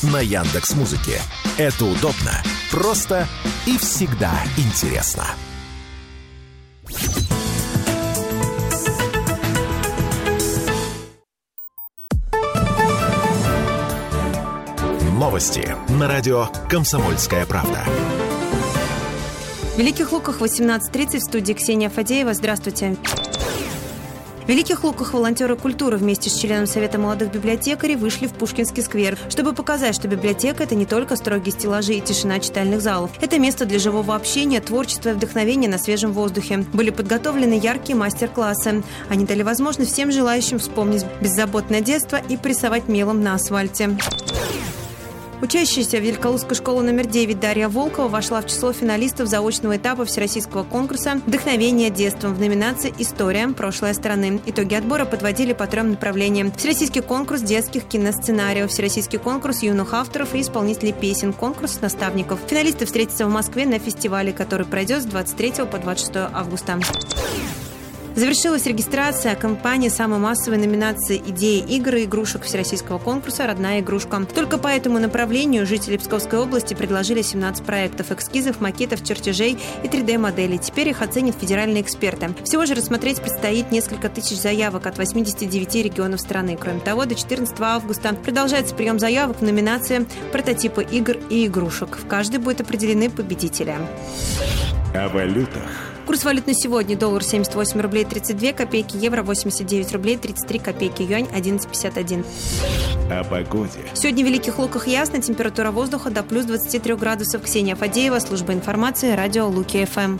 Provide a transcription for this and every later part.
на Яндекс.Музыке. Это удобно, просто и всегда интересно. Новости на радио «Комсомольская правда». В Великих Луках 18:30 в студии Ксения Фадеева. Здравствуйте. В Великих Луках волонтеры культуры вместе с членом Совета молодых библиотекарей вышли в Пушкинский сквер, чтобы показать, что библиотека – это не только строгие стеллажи и тишина читальных залов. Это место для живого общения, творчества и вдохновения на свежем воздухе. Были подготовлены яркие мастер-классы. Они дали возможность всем желающим вспомнить беззаботное детство и порисовать мелом на асфальте. Учащаяся Великолукской школы номер 9 Дарья Волкова вошла в число финалистов заочного этапа всероссийского конкурса «Вдохновение детством» в номинации «История. Прошлое страны». Итоги отбора подводили по 3 направлениям. Всероссийский конкурс детских киносценариев, Всероссийский конкурс юных авторов и исполнителей песен, конкурс наставников. Финалисты встретятся в Москве на фестивале, который пройдет с 23 по 26 августа. Завершилась регистрация кампании самой массовой номинации «Идеи игр и игрушек» всероссийского конкурса «Родная игрушка». Только по этому направлению жители Псковской области предложили 17 проектов, эскизов, макетов, чертежей и 3D-моделей. Теперь их оценят федеральные эксперты. Всего же рассмотреть предстоит несколько тысяч заявок от 89 регионов страны. Кроме того, до 14 августа продолжается прием заявок в номинации «Прототипы игр и игрушек». В каждой будут определены победители. О валютах. Курс валют на сегодня: доллар 78 рублей 32 копейки, евро 89 рублей 33 копейки, юань 11,51. О погоде. Сегодня в Великих Луках ясно, температура воздуха до плюс 23 градусов. Ксения Фадеева, служба информации, радио Луки ФМ.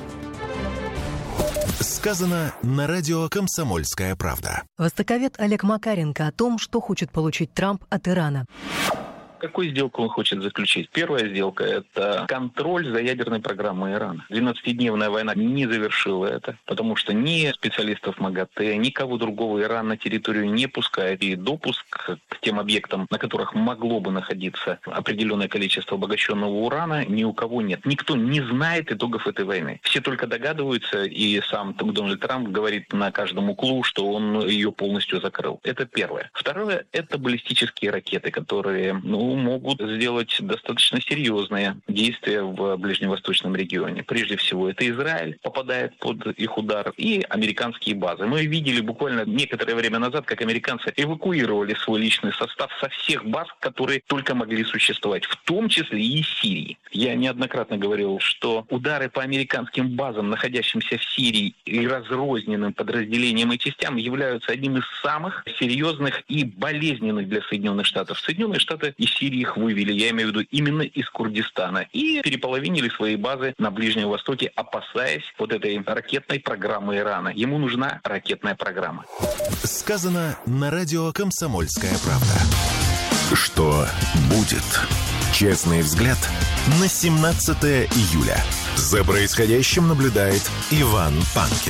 Сказано на радио «Комсомольская правда». Востоковед Олег Макаренко о том, что хочет получить Трамп от Ирана. Какую сделку он хочет заключить? Первая сделка – это контроль за ядерной программой Ирана. 12-дневная война не завершила это, потому что ни специалистов МАГАТЭ, никого другого Иран на территорию не пускает. И допуск к тем объектам, на которых могло бы находиться определенное количество обогащенного урана, ни у кого нет. Никто не знает итогов этой войны. Все только догадываются, и сам Дональд Трамп говорит на каждом углу, что он ее полностью закрыл. Это первое. Второе – это баллистические ракеты, которые могут сделать достаточно серьезные действия в ближневосточном регионе. Прежде всего, это Израиль попадает под их удар и американские базы. Мы видели буквально некоторое время назад, как американцы эвакуировали свой личный состав со всех баз, которые только могли существовать, в том числе и из Сирии. Я неоднократно говорил, что удары по американским базам, находящимся в Сирии, и разрозненным подразделениям и частям являются одним из самых серьезных и болезненных для Соединенных Штатов. Соединенные Штаты из Сирии их вывели, я имею в виду именно из Курдистана, и переполовинили свои базы на Ближнем Востоке, опасаясь вот этой ракетной программы Ирана. Ему нужна ракетная программа. Сказано на радио «Комсомольская правда». Что будет? Честный взгляд на 17 июля. За происходящим наблюдает Иван Панкин.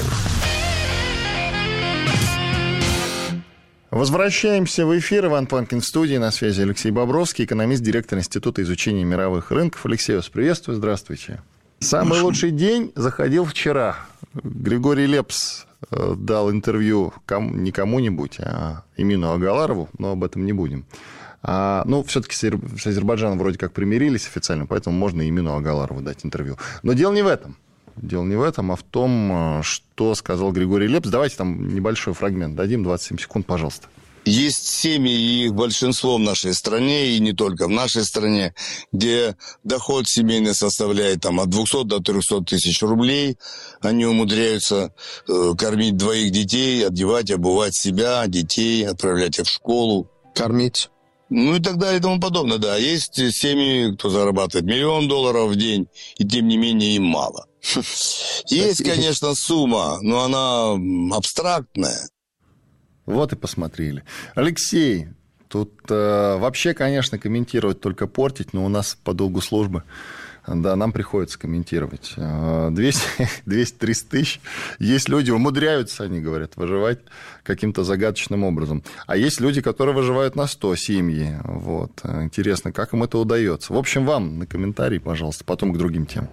Возвращаемся в эфир. Иван Панкин в студии. На связи Алексей Бобровский, экономист, директор Института изучения мировых рынков. Алексей, вас приветствую. Здравствуйте. Самый лучший день заходил вчера. Григорий Лепс дал интервью не кому-нибудь, а Эмину Агаларову, но об этом не будем. Все-таки с Азербайджаном вроде как примирились официально, поэтому можно Эмину Агаларову дать интервью. Но дело не в этом. Дело не в этом, а в том, что сказал Григорий Лепс. Давайте там небольшой фрагмент дадим, 27 секунд, пожалуйста. Есть семьи, и их большинство в нашей стране, и не только в нашей стране, где доход семейный составляет от 200 до 300 тысяч рублей. Они умудряются кормить двоих детей, одевать, обувать себя, детей, отправлять их в школу. Кормить. И так далее и тому подобное, да. Есть семьи, кто зарабатывает $1 миллион в день, и тем не менее им мало. Есть, конечно, сумма, но она абстрактная. Вот и посмотрели. Алексей, тут вообще, конечно, комментировать только портить, но у нас по долгу службы, да, нам приходится комментировать. 200-300 тысяч. Есть люди, умудряются, они говорят, выживать каким-то загадочным образом. А есть люди, которые выживают на 100 семьи. Вот. Интересно, как им это удается. В общем, вам на комментарий, пожалуйста, потом к другим темам.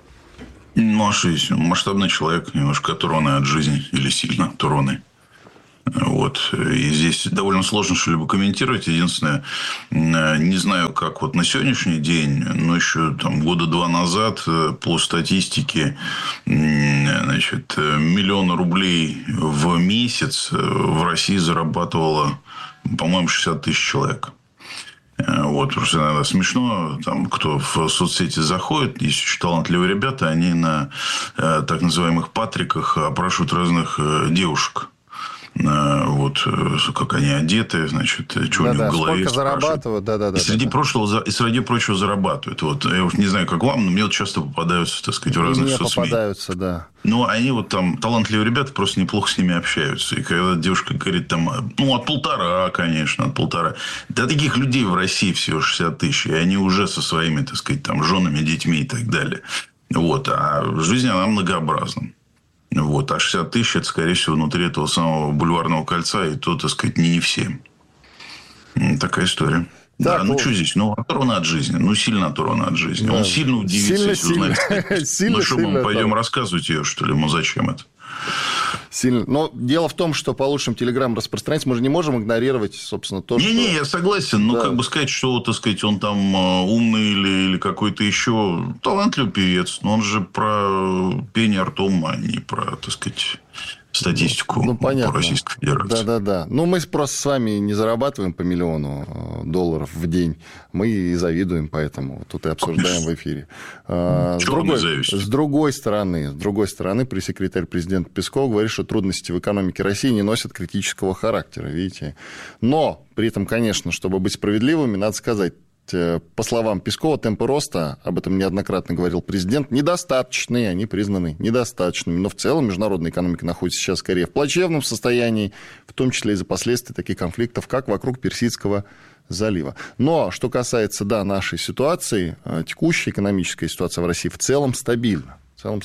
Ошибся. Масштабный человек, немножко оторванный от жизни или сильно оторванный. Вот. И здесь довольно сложно что-либо комментировать. Единственное, не знаю, как вот на сегодняшний день, но еще там года 2 назад по статистике, значит, 1 миллион рублей в месяц в России зарабатывало, по-моему, 60 тысяч человек. Вот, просто иногда смешно, там, кто в соцсети заходит, есть очень талантливые ребята, они на так называемых патриках опрашивают разных девушек. Вот, как они одеты, значит, что у них в голове. Сколько зарабатывают, и среди прочего зарабатывают. Вот, я уж не знаю, как вам, но мне вот часто попадаются, так сказать, в разных соцсетях. Попадаются, да. Но они вот там, талантливые ребята, просто неплохо с ними общаются. И когда девушка говорит, там, от 1,5, конечно, от 1,5. Да таких людей в России всего 60 тысяч. И они уже со своими, так сказать, там, женами, детьми и так далее. Вот. А жизнь, она многообразна. Вот. А 60 тысяч, это, скорее всего, внутри этого самого бульварного кольца. И то, так сказать, не все. Такая история. Так, да, что здесь? Оторвано от жизни. Сильно оторвано от жизни. Да. Он сильно удивится, если узнает. Что, мы пойдем рассказывать ее, что ли? Зачем это? Сильно. Но дело в том, что по лучшим телеграмм распространяется, мы же не можем игнорировать, собственно, то, что... Не, я согласен. Но как бы сказать, что, так сказать, он там умный или какой-то еще талантливый певец. Но он же про пение ртом, а не про, так сказать... статистику по Российской Федерации. Да. Мы просто с вами не зарабатываем по $1 миллион в день. Мы и завидуем, поэтому тут и обсуждаем в эфире. С другой стороны, пресс-секретарь президента Песков говорит, что трудности в экономике России не носят критического характера, видите. Но при этом, конечно, чтобы быть справедливыми, надо сказать, по словам Пескова, темпы роста, об этом неоднократно говорил президент, недостаточные, они признаны недостаточными. Но в целом международная экономика находится сейчас скорее в плачевном состоянии, в том числе из-за последствий таких конфликтов, как вокруг Персидского залива. Но что касается, нашей ситуации, текущая экономическая ситуация в России в целом стабильна. В целом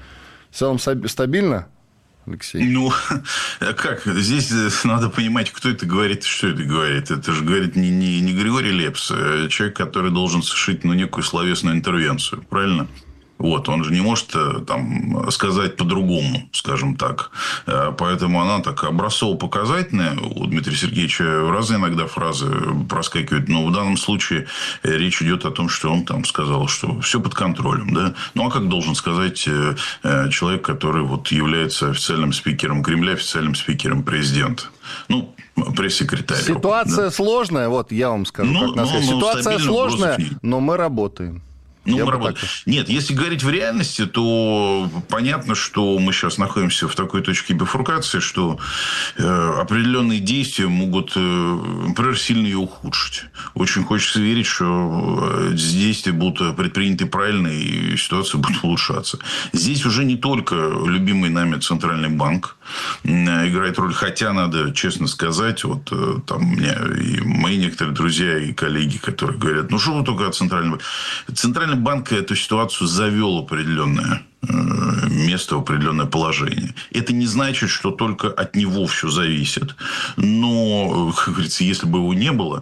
стабильна? Алексей? Как? Здесь надо понимать, кто это говорит и что это говорит. Это же говорит не Григорий Лепс, а человек, который должен совершить некую словесную интервенцию. Правильно? Вот, он же не может там сказать по-другому, скажем так. Поэтому она так образцово-показательная. У Дмитрия Сергеевича разные иногда фразы проскакивают. Но в данном случае речь идет о том, что он там сказал, что все под контролем. Да? А как должен сказать человек, который является официальным спикером Кремля, официальным спикером президента? Пресс-секретарь. Ситуация сложная, я вам скажу. Ситуация сложная, но мы работаем. Нет, если говорить в реальности, то понятно, что мы сейчас находимся в такой точке бифуркации, что определенные действия могут, например, сильно ее ухудшить. Очень хочется верить, что действия будут предприняты правильно, и ситуация будет улучшаться. Здесь уже не только любимый нами Центральный банк играет роль, хотя надо честно сказать, там у меня и мои некоторые друзья и коллеги, которые говорят, что вы только о Центральном банке. Центральный банк эту ситуацию завел определенное место, в определенное положение. Это не значит, что только от него все зависит. Но, как говорится, если бы его не было,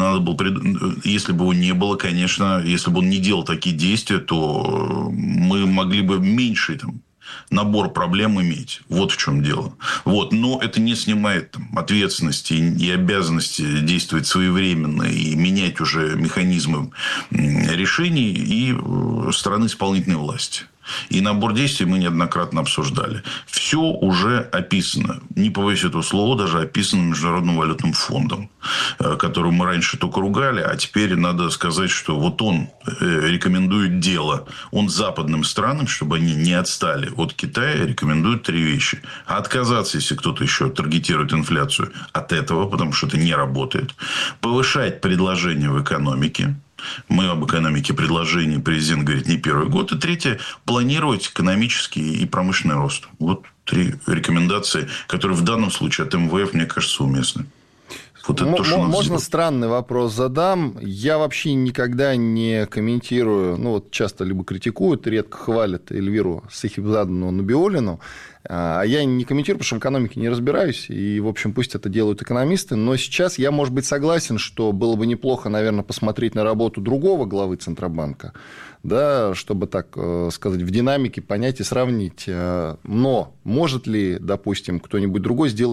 конечно, если бы он не делал такие действия, то мы могли бы меньше набор проблем иметь. Вот в чем дело. Но это не снимает ответственности и обязанности действовать своевременно и менять уже механизмы решений и стороны исполнительной власти. И набор действий мы неоднократно обсуждали. Все уже описано. Не побоюсь этого слова, даже описано Международным валютным фондом, который мы раньше только ругали, а теперь надо сказать, что он рекомендует дело. Он западным странам, чтобы они не отстали от Китая, рекомендует 3 вещи. Отказаться, если кто-то еще таргетирует инфляцию, от этого, потому что это не работает. Повышать предложение в экономике. Мы об экономике предложений, президент говорит, не первый год. И 3. Планировать экономический и промышленный рост. 3 рекомендации, которые в данном случае от МВФ, мне кажется, уместны. Можно странный вопрос задам. Я вообще никогда не комментирую, часто либо критикуют, редко хвалят Эльвиру Сахибзадовну-Набиуллину. А я не комментирую, потому что в экономике не разбираюсь. И, в общем, пусть это делают экономисты. Но сейчас я, может быть, согласен, что было бы неплохо, наверное, посмотреть на работу другого главы Центробанка, чтобы, так сказать, в динамике понять и сравнить. Но может ли, допустим, кто-нибудь другой сделать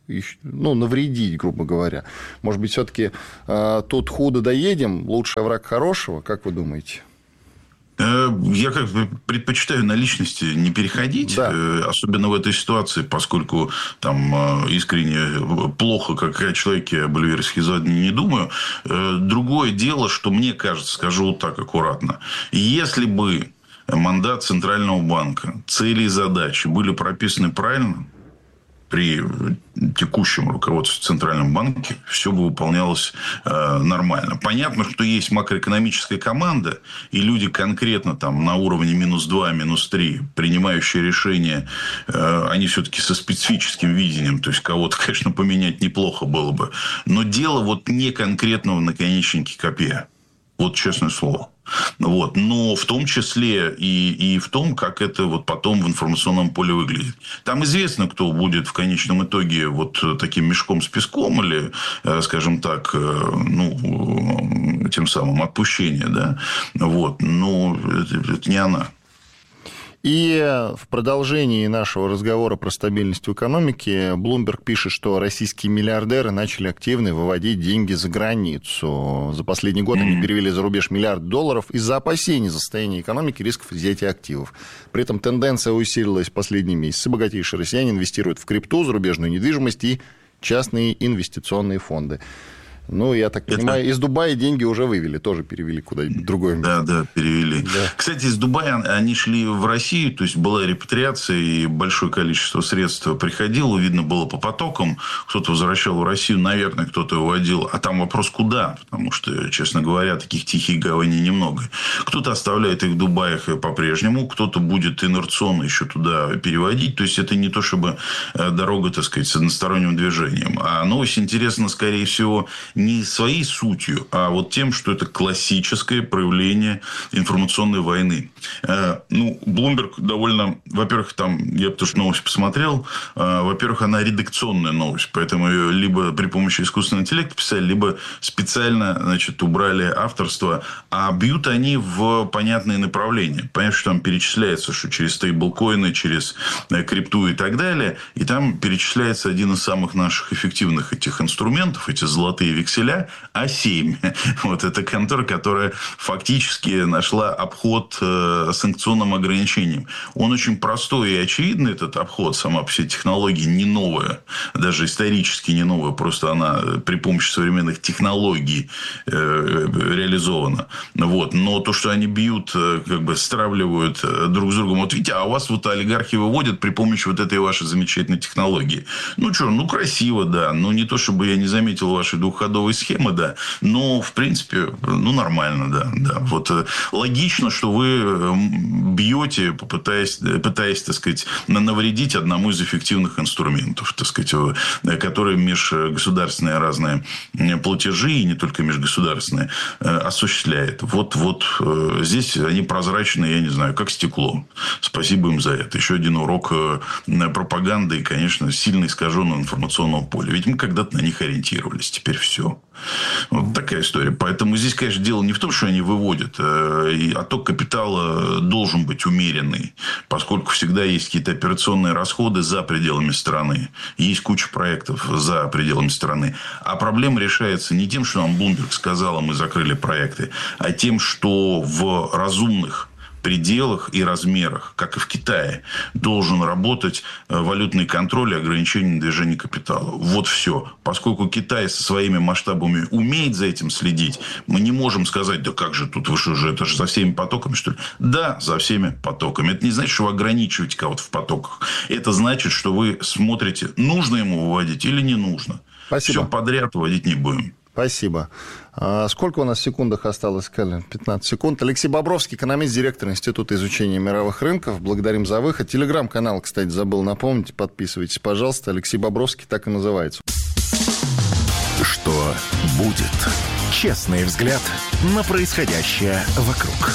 навредить, грубо говоря. Может быть, все-таки тут худо доедем, лучше враг хорошего? Как вы думаете? Я предпочитаю на личности не переходить, особенно в этой ситуации, поскольку там искренне плохо, как о человеке, об Эльвире Сахизадовне не думаю. Другое дело, что мне кажется, скажу вот так аккуратно, если бы мандат Центрального банка, цели и задачи были прописаны правильно, при текущем руководстве Центрального банка все бы выполнялось нормально. Понятно, что есть макроэкономическая команда, и люди конкретно там на уровне -2, -3, принимающие решения, они все-таки со специфическим видением, то есть кого-то, конечно, поменять неплохо было бы. Но дело вот не конкретного наконечники копья. Вот честное слово. Но в том числе и в том, как это вот потом в информационном поле выглядит. Там известно, кто будет в конечном итоге вот таким мешком с песком или, скажем так, тем самым отпущение, да. Но это не она. И в продолжении нашего разговора про стабильность в экономике Bloomberg пишет, что российские миллиардеры начали активно выводить деньги за границу. За последний год они перевели за рубеж $1 миллиард из-за опасений за состояние экономики и рисков изъятия активов. При этом тенденция усилилась в последние месяцы. Богатейшие россияне инвестируют в крипту, зарубежную недвижимость и частные инвестиционные фонды. Я так понимаю, из Дубая деньги уже вывели, тоже перевели куда-нибудь другое место. Да, перевели. Да. Кстати, из Дубая они шли в Россию, то есть была репатриация, и большое количество средств приходило, видно было по потокам, кто-то возвращал в Россию, наверное, кто-то уводил, а там вопрос куда, потому что, честно говоря, таких тихих гаваней немного. Кто-то оставляет их в Дубаях по-прежнему, кто-то будет инерционно еще туда переводить, то есть это не то, чтобы дорога, так сказать, с односторонним движением. А новость интересна, скорее всего, не своей сутью, а вот тем, что это классическое проявление информационной войны. Bloomberg довольно... Во-первых, там, я потому что новость посмотрел, во-первых, она редакционная новость, поэтому ее либо при помощи искусственного интеллекта писали, либо специально, убрали авторство, а бьют они в понятные направления. Понятно, что там перечисляется, что через стейблкоины, через крипту и так далее, и там перечисляется один из самых наших эффективных этих инструментов, эти золотые векселя, А7. Вот это контора, которая фактически нашла обход санкционным ограничениям. Он очень простой и очевидный, этот обход. Сама по себе технология не новая. Даже исторически не новая. Просто она при помощи современных технологий реализована. Но то, что они бьют, стравливают друг с другом. Вот видите, а у вас олигархи выводят при помощи вот этой вашей замечательной технологии. Красиво, да. Не то, чтобы я не заметил вашей двухходовой схемы, да, но, в принципе, нормально, да. Вот логично, что вы бьете, пытаясь, так сказать, навредить одному из эффективных инструментов, так сказать, которые межгосударственные разные платежи, и не только межгосударственные, осуществляет. Вот здесь они прозрачные, я не знаю, как стекло. Спасибо им за это. Еще один урок пропаганды и, конечно, сильно искаженного информационного поля. Ведь мы когда-то на них ориентировались. Теперь все. Вот такая история. Поэтому здесь, конечно, дело не в том, что они выводят. И отток капитала должен быть умеренный, поскольку всегда есть какие-то операционные расходы за пределами страны. Есть куча проектов за пределами страны. А проблема решается не тем, что нам Bloomberg сказал, мы закрыли проекты, а тем, что в разумных пределах и размерах, как и в Китае, должен работать валютный контроль и ограничение движения капитала. Вот все. Поскольку Китай со своими масштабами умеет за этим следить, мы не можем сказать, да как же тут, вы что же, это же за всеми потоками, что ли? Да, за всеми потоками. Это не значит, что вы ограничиваете кого-то в потоках. Это значит, что вы смотрите, нужно ему выводить или не нужно. Спасибо. Все подряд выводить не будем. Спасибо. Сколько у нас в секундах осталось, Калин? 15 секунд. Алексей Бобровский, экономист, директор Института изучения мировых рынков. Благодарим за выход. Телеграм-канал, кстати, забыл напомнить. Подписывайтесь, пожалуйста. Алексей Бобровский так и называется. Что будет? Честный взгляд на происходящее вокруг.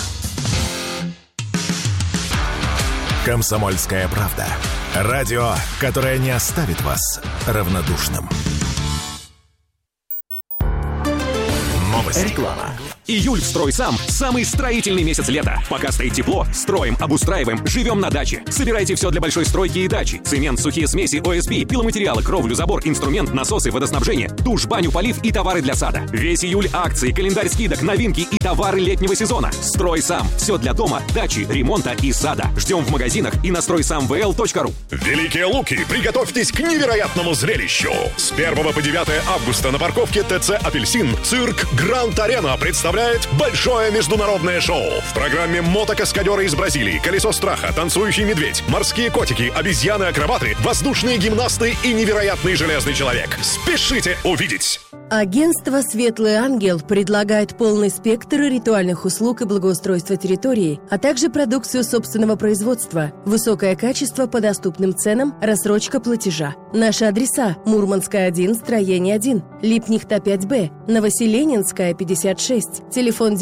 «Комсомольская правда». Радио, которое не оставит вас равнодушным. Новости. Реклама. Июль в «Стройсам» – самый строительный месяц лета. Пока стоит тепло, строим, обустраиваем, живем на даче. Собирайте все для большой стройки и дачи. Цемент, сухие смеси, ОСБ, пиломатериалы, кровлю, забор, инструмент, насосы, водоснабжение, душ, баню, полив и товары для сада. Весь июль акции, календарь скидок, новинки и товары летнего сезона. «Стройсам» – все для дома, дачи, ремонта и сада. Ждем в магазинах и на стройсамвл.ру. Великие Луки, приготовьтесь к невероятному зрелищу. С 1 по 9 августа на парковке ТЦ «Апельсин» цирк «Гранд Арена» представляет большое международное шоу. В программе мотокаскадеры из Бразилии, колесо страха, танцующий медведь, морские котики, обезьяны-акробаты, воздушные гимнасты и невероятный железный человек. Спешите увидеть! Агентство «Светлый ангел» предлагает полный спектр ритуальных услуг и благоустройства территории, а также продукцию собственного производства, высокое качество по доступным ценам, рассрочка платежа. Наши адреса: Мурманская, 1, строение 1, Липнихта, 5Б, Новоселенинская, 56, телефон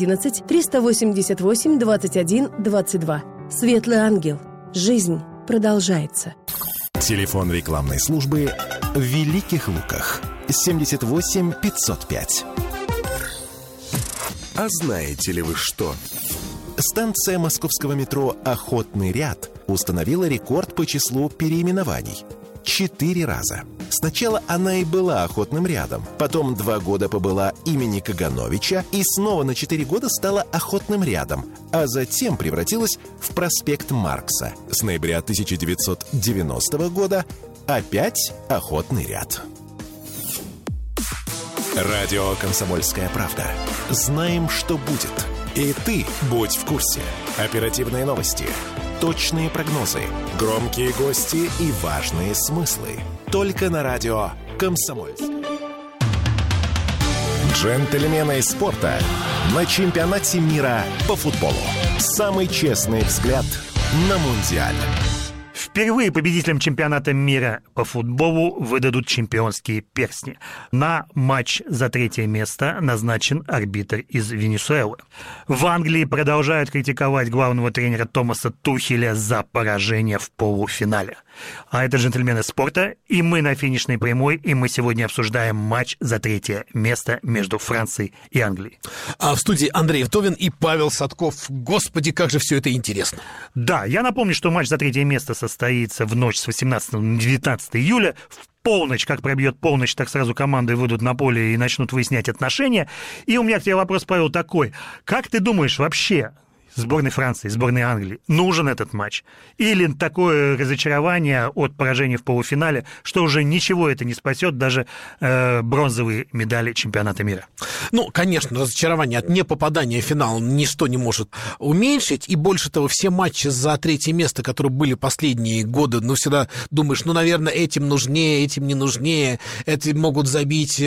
911-388-21-22. «Светлый ангел». Жизнь продолжается. Телефон рекламной службы в Великих Луках. 78 505. А знаете ли вы что? Станция московского метро «Охотный ряд» установила рекорд по числу переименований. 4 раза. Сначала она и была Охотным рядом, потом 2 года побыла имени Кагановича и снова на 4 года стала Охотным рядом, а затем превратилась в проспект Маркса. С ноября 1990 года опять Охотный ряд. Радио «Комсомольская правда». Знаем, что будет. И ты будь в курсе. Оперативные новости, точные прогнозы, громкие гости и важные смыслы. Только на радио «Комсомольск». Джентльмены спорта на чемпионате мира по футболу. Самый честный взгляд на Мундиаль. Впервые победителям чемпионата мира по футболу выдадут чемпионские перстни. На матч за 3 место назначен арбитр из Венесуэлы. В Англии продолжают критиковать главного тренера Томаса Тухеля за поражение в полуфинале. А это «Джентльмены спорта», и мы на финишной прямой, и мы сегодня обсуждаем матч за 3 место между Францией и Англией. А в студии Андрей Втовин и Павел Садков. Господи, как же все это интересно. Да, я напомню, что матч за 3 место состоится в ночь с 18 на 19 июля. В полночь, как пробьет полночь, так сразу команды выйдут на поле и начнут выяснять отношения. И у меня к тебе вопрос, Павел, такой. Как ты думаешь, вообще сборной Франции, сборной Англии нужен этот матч? Или такое разочарование от поражения в полуфинале, что уже ничего это не спасет, даже бронзовые медали чемпионата мира? Ну, конечно, разочарование от непопадания в финал ничто не может уменьшить. И больше того, все матчи за 3 место, которые были последние годы, всегда думаешь, наверное, этим нужнее, этим не нужнее, эти могут забить,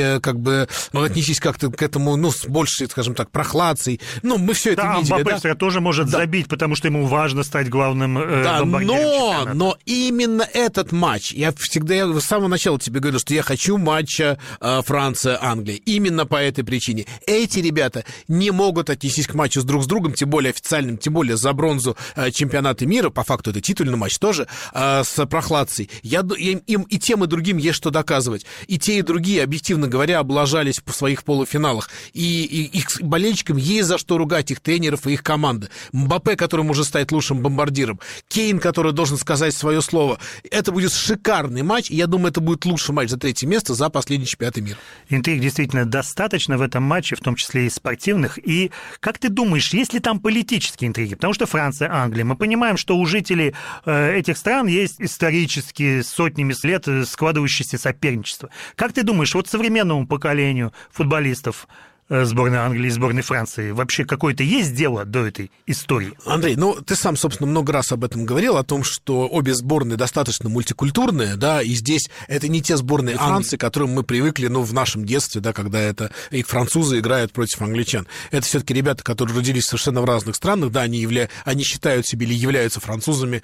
отнесись как-то к этому, с большей, скажем так, прохладцей. Мы все это видели, Мбаппе тоже может забить, потому что ему важно стать главным бомбардиром чемпионата. Но именно этот матч, я с самого начала тебе говорил, что я хочу матча Франция-Англия. Именно по этой причине. Эти ребята не могут отнестись к матчу друг с другом, тем более официальным, тем более за бронзу чемпионата мира, по факту это титульный матч тоже, с прохладцей. Им и тем, и другим есть что доказывать. И те, и другие, объективно говоря, облажались в своих полуфиналах. И их болельщикам есть за что ругать, их тренеров и их команды. Мбаппе, который может стать лучшим бомбардиром, Кейн, который должен сказать свое слово. Это будет шикарный матч, и я думаю, это будет лучший матч за 3 место за последний чемпионат мира. Интриг действительно достаточно в этом матче, в том числе и спортивных. И как ты думаешь, есть ли там политические интриги? Потому что Франция, Англия, мы понимаем, что у жителей этих стран есть исторически сотнями лет складывающееся соперничество. Как ты думаешь, вот современному поколению футболистов сборной Англии и сборной Франции вообще какое-то есть дело до этой истории? Андрей, ты сам, собственно, много раз об этом говорил, о том, что обе сборные достаточно мультикультурные, да, и здесь это не те сборные Франции, к которым мы привыкли, в нашем детстве, да, когда это их французы играют против англичан. Это все-таки ребята, которые родились совершенно в разных странах, да, они считают себя или являются французами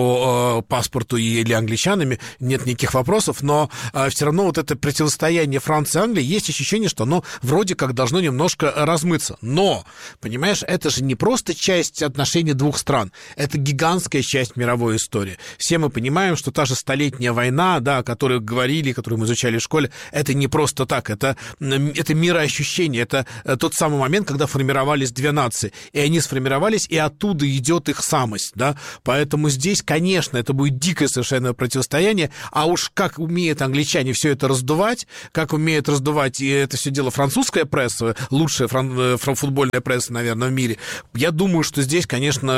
по паспорту или англичанами, нет никаких вопросов, но все равно вот это противостояние Франции и Англии, есть ощущение, что оно вроде как должно должно немножко размыться. Но, понимаешь, это же не просто часть отношений двух стран, это гигантская часть мировой истории. Все мы понимаем, что та же Столетняя война, да, о которой говорили, которую мы изучали в школе, это не просто так, это мироощущение, это тот самый момент, когда формировались две нации, и они сформировались, и оттуда идет их самость, да, поэтому здесь, конечно, это будет дикое совершенно противостояние, а уж как умеют англичане все это раздувать, как умеет раздувать и это все дело французская пресса, лучшая футбольная пресса, наверное, в мире, я думаю, что здесь, конечно,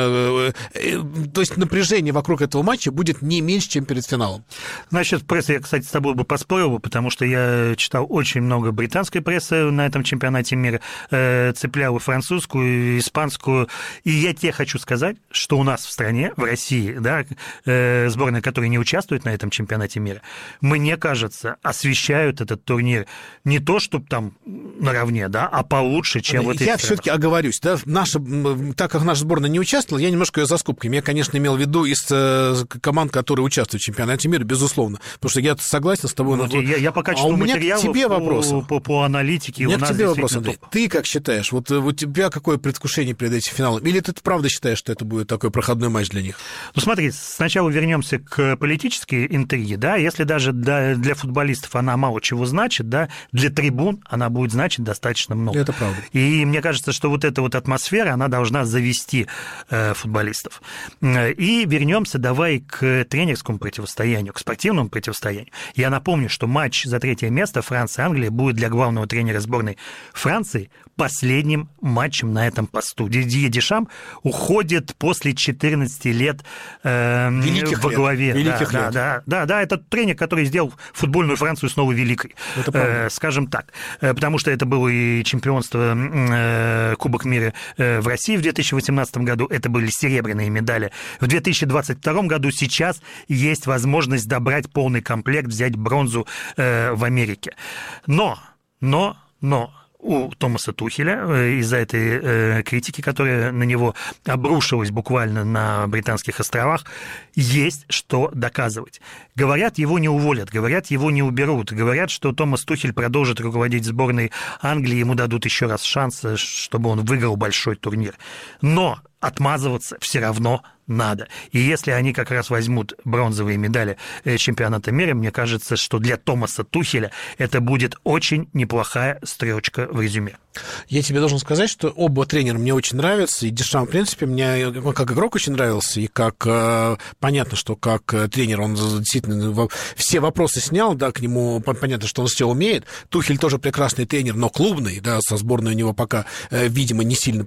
то есть напряжение вокруг этого матча будет не меньше, чем перед финалом. Насчет прессы я, кстати, с тобой бы поспорил, потому что я читал очень много британской прессы на этом чемпионате мира, цеплял и французскую, и испанскую, и я тебе хочу сказать, что у нас в стране, в России, да, сборная, которая не участвует на этом чемпионате мира, мне кажется, освещают этот турнир не то, чтобы там наравне, да, а получше, чем вот эти. Я все-таки оговорюсь, да, так как наша сборная не участвовала, я немножко ее за скобками. Я, конечно, имел в виду из команд, которые участвуют в чемпионате мира, безусловно, потому что я согласен с тобой. Я пока читал материалы по аналитике. У меня к тебе вопрос, Андрей. Ты как считаешь, вот у тебя какое предвкушение перед этим финалом? Или ты правда считаешь, что это будет такой проходной матч для них? Ну, смотри, сначала вернемся к политической интриге, да, если даже для футболистов она мало чего значит, да, для трибун она будет значить достаточно много. Это правда. И мне кажется, что вот эта вот атмосфера, она должна завести футболистов. И вернемся давай к тренерскому противостоянию, к спортивному противостоянию. Я напомню, что матч за 3-е место Франция-Англия будет для главного тренера сборной Франции последним матчем на этом посту. Дидье Дешам уходит после 14 лет во главе. Великих лет. Да, это тренер, который сделал футбольную Францию снова великой. Скажем так. Потому что это было и чемпионство Кубок мира в России в 2018 году, это были серебряные медали. В 2022 году сейчас есть возможность добрать полный комплект, взять бронзу в Америке. Но у Томаса Тухеля из-за этой критики, которая на него обрушилась буквально на Британских островах, есть что доказывать. Говорят, его не уволят, говорят, его не уберут, говорят, что Томас Тухель продолжит руководить сборной Англии, ему дадут еще раз шанс, чтобы он выиграл большой турнир. Но отмазываться все равно надо. И если они как раз возьмут бронзовые медали чемпионата мира, мне кажется, что для Томаса Тухеля это будет очень неплохая стрелочка в резюме. Я тебе должен сказать, что оба тренера мне очень нравятся, и Дешам, в принципе, мне как игрок очень нравился, и как понятно, что как тренер он действительно все вопросы снял, да, к нему понятно, что он все умеет. Тухель тоже прекрасный тренер, но клубный, да, со сборной у него пока, видимо, не сильно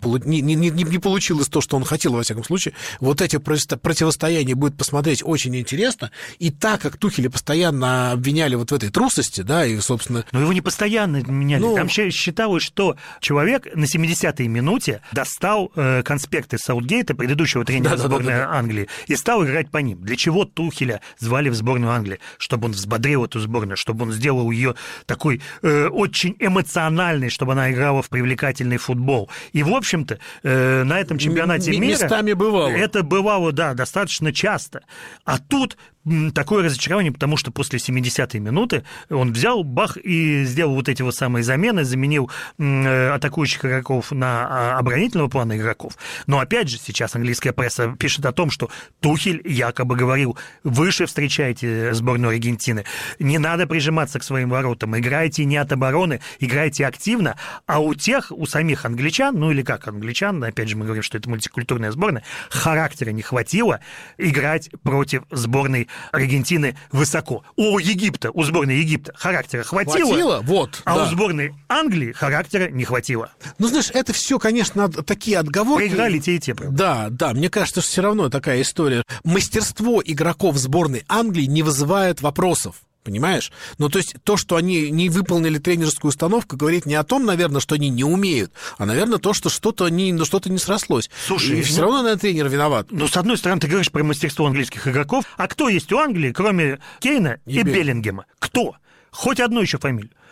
не получилось то, что он хотел, во всяком случае. Вот эти противостояния будет посмотреть очень интересно, и так как Тухеля постоянно обвиняли вот в этой трусости, да, и, собственно... Но его не постоянно обвиняли, там считалось, что человек на 70-й минуте достал конспекты Саутгейта, предыдущего тренера сборной Англии, и стал играть по ним. Для чего Тухеля звали в сборную Англии? Чтобы он взбодрил эту сборную, чтобы он сделал ее такой очень эмоциональной, чтобы она играла в привлекательный футбол. И, в общем-то, на этом чемпионате мира... Местами бывало. Это бывало, да, достаточно часто. А тут такое разочарование, потому что после 70-й минуты он взял, бах, и сделал вот эти вот самые замены, заменил атакующих игроков на оборонительного плана игроков. Но опять же, сейчас английская пресса пишет о том, что Тухель якобы говорил: выше встречайте сборную Аргентины, не надо прижиматься к своим воротам, играйте не от обороны, играйте активно, а у самих англичан, ну или как англичан, опять же мы говорим, что это мультикультурная сборная, характера не хватило играть против сборной Аргентины высоко. У сборной Египта характера хватило, вот, у сборной Англии характера не хватило. Ну, знаешь, это все, конечно, такие отговорки. Проиграли те и те, правда. Да, мне кажется, что все равно такая история. Мастерство игроков сборной Англии не вызывает вопросов. Понимаешь? Ну, то есть то, что они не выполнили тренерскую установку, говорит не о том, наверное, что они не умеют, а, наверное, то, что что-то не срослось. Слушай, и все равно, наверное, тренер виноват. Ну, с одной стороны, ты говоришь про мастерство английских игроков, а кто есть у Англии, кроме Кейна и Беллингема? Кто? Хоть одну еще фамилию.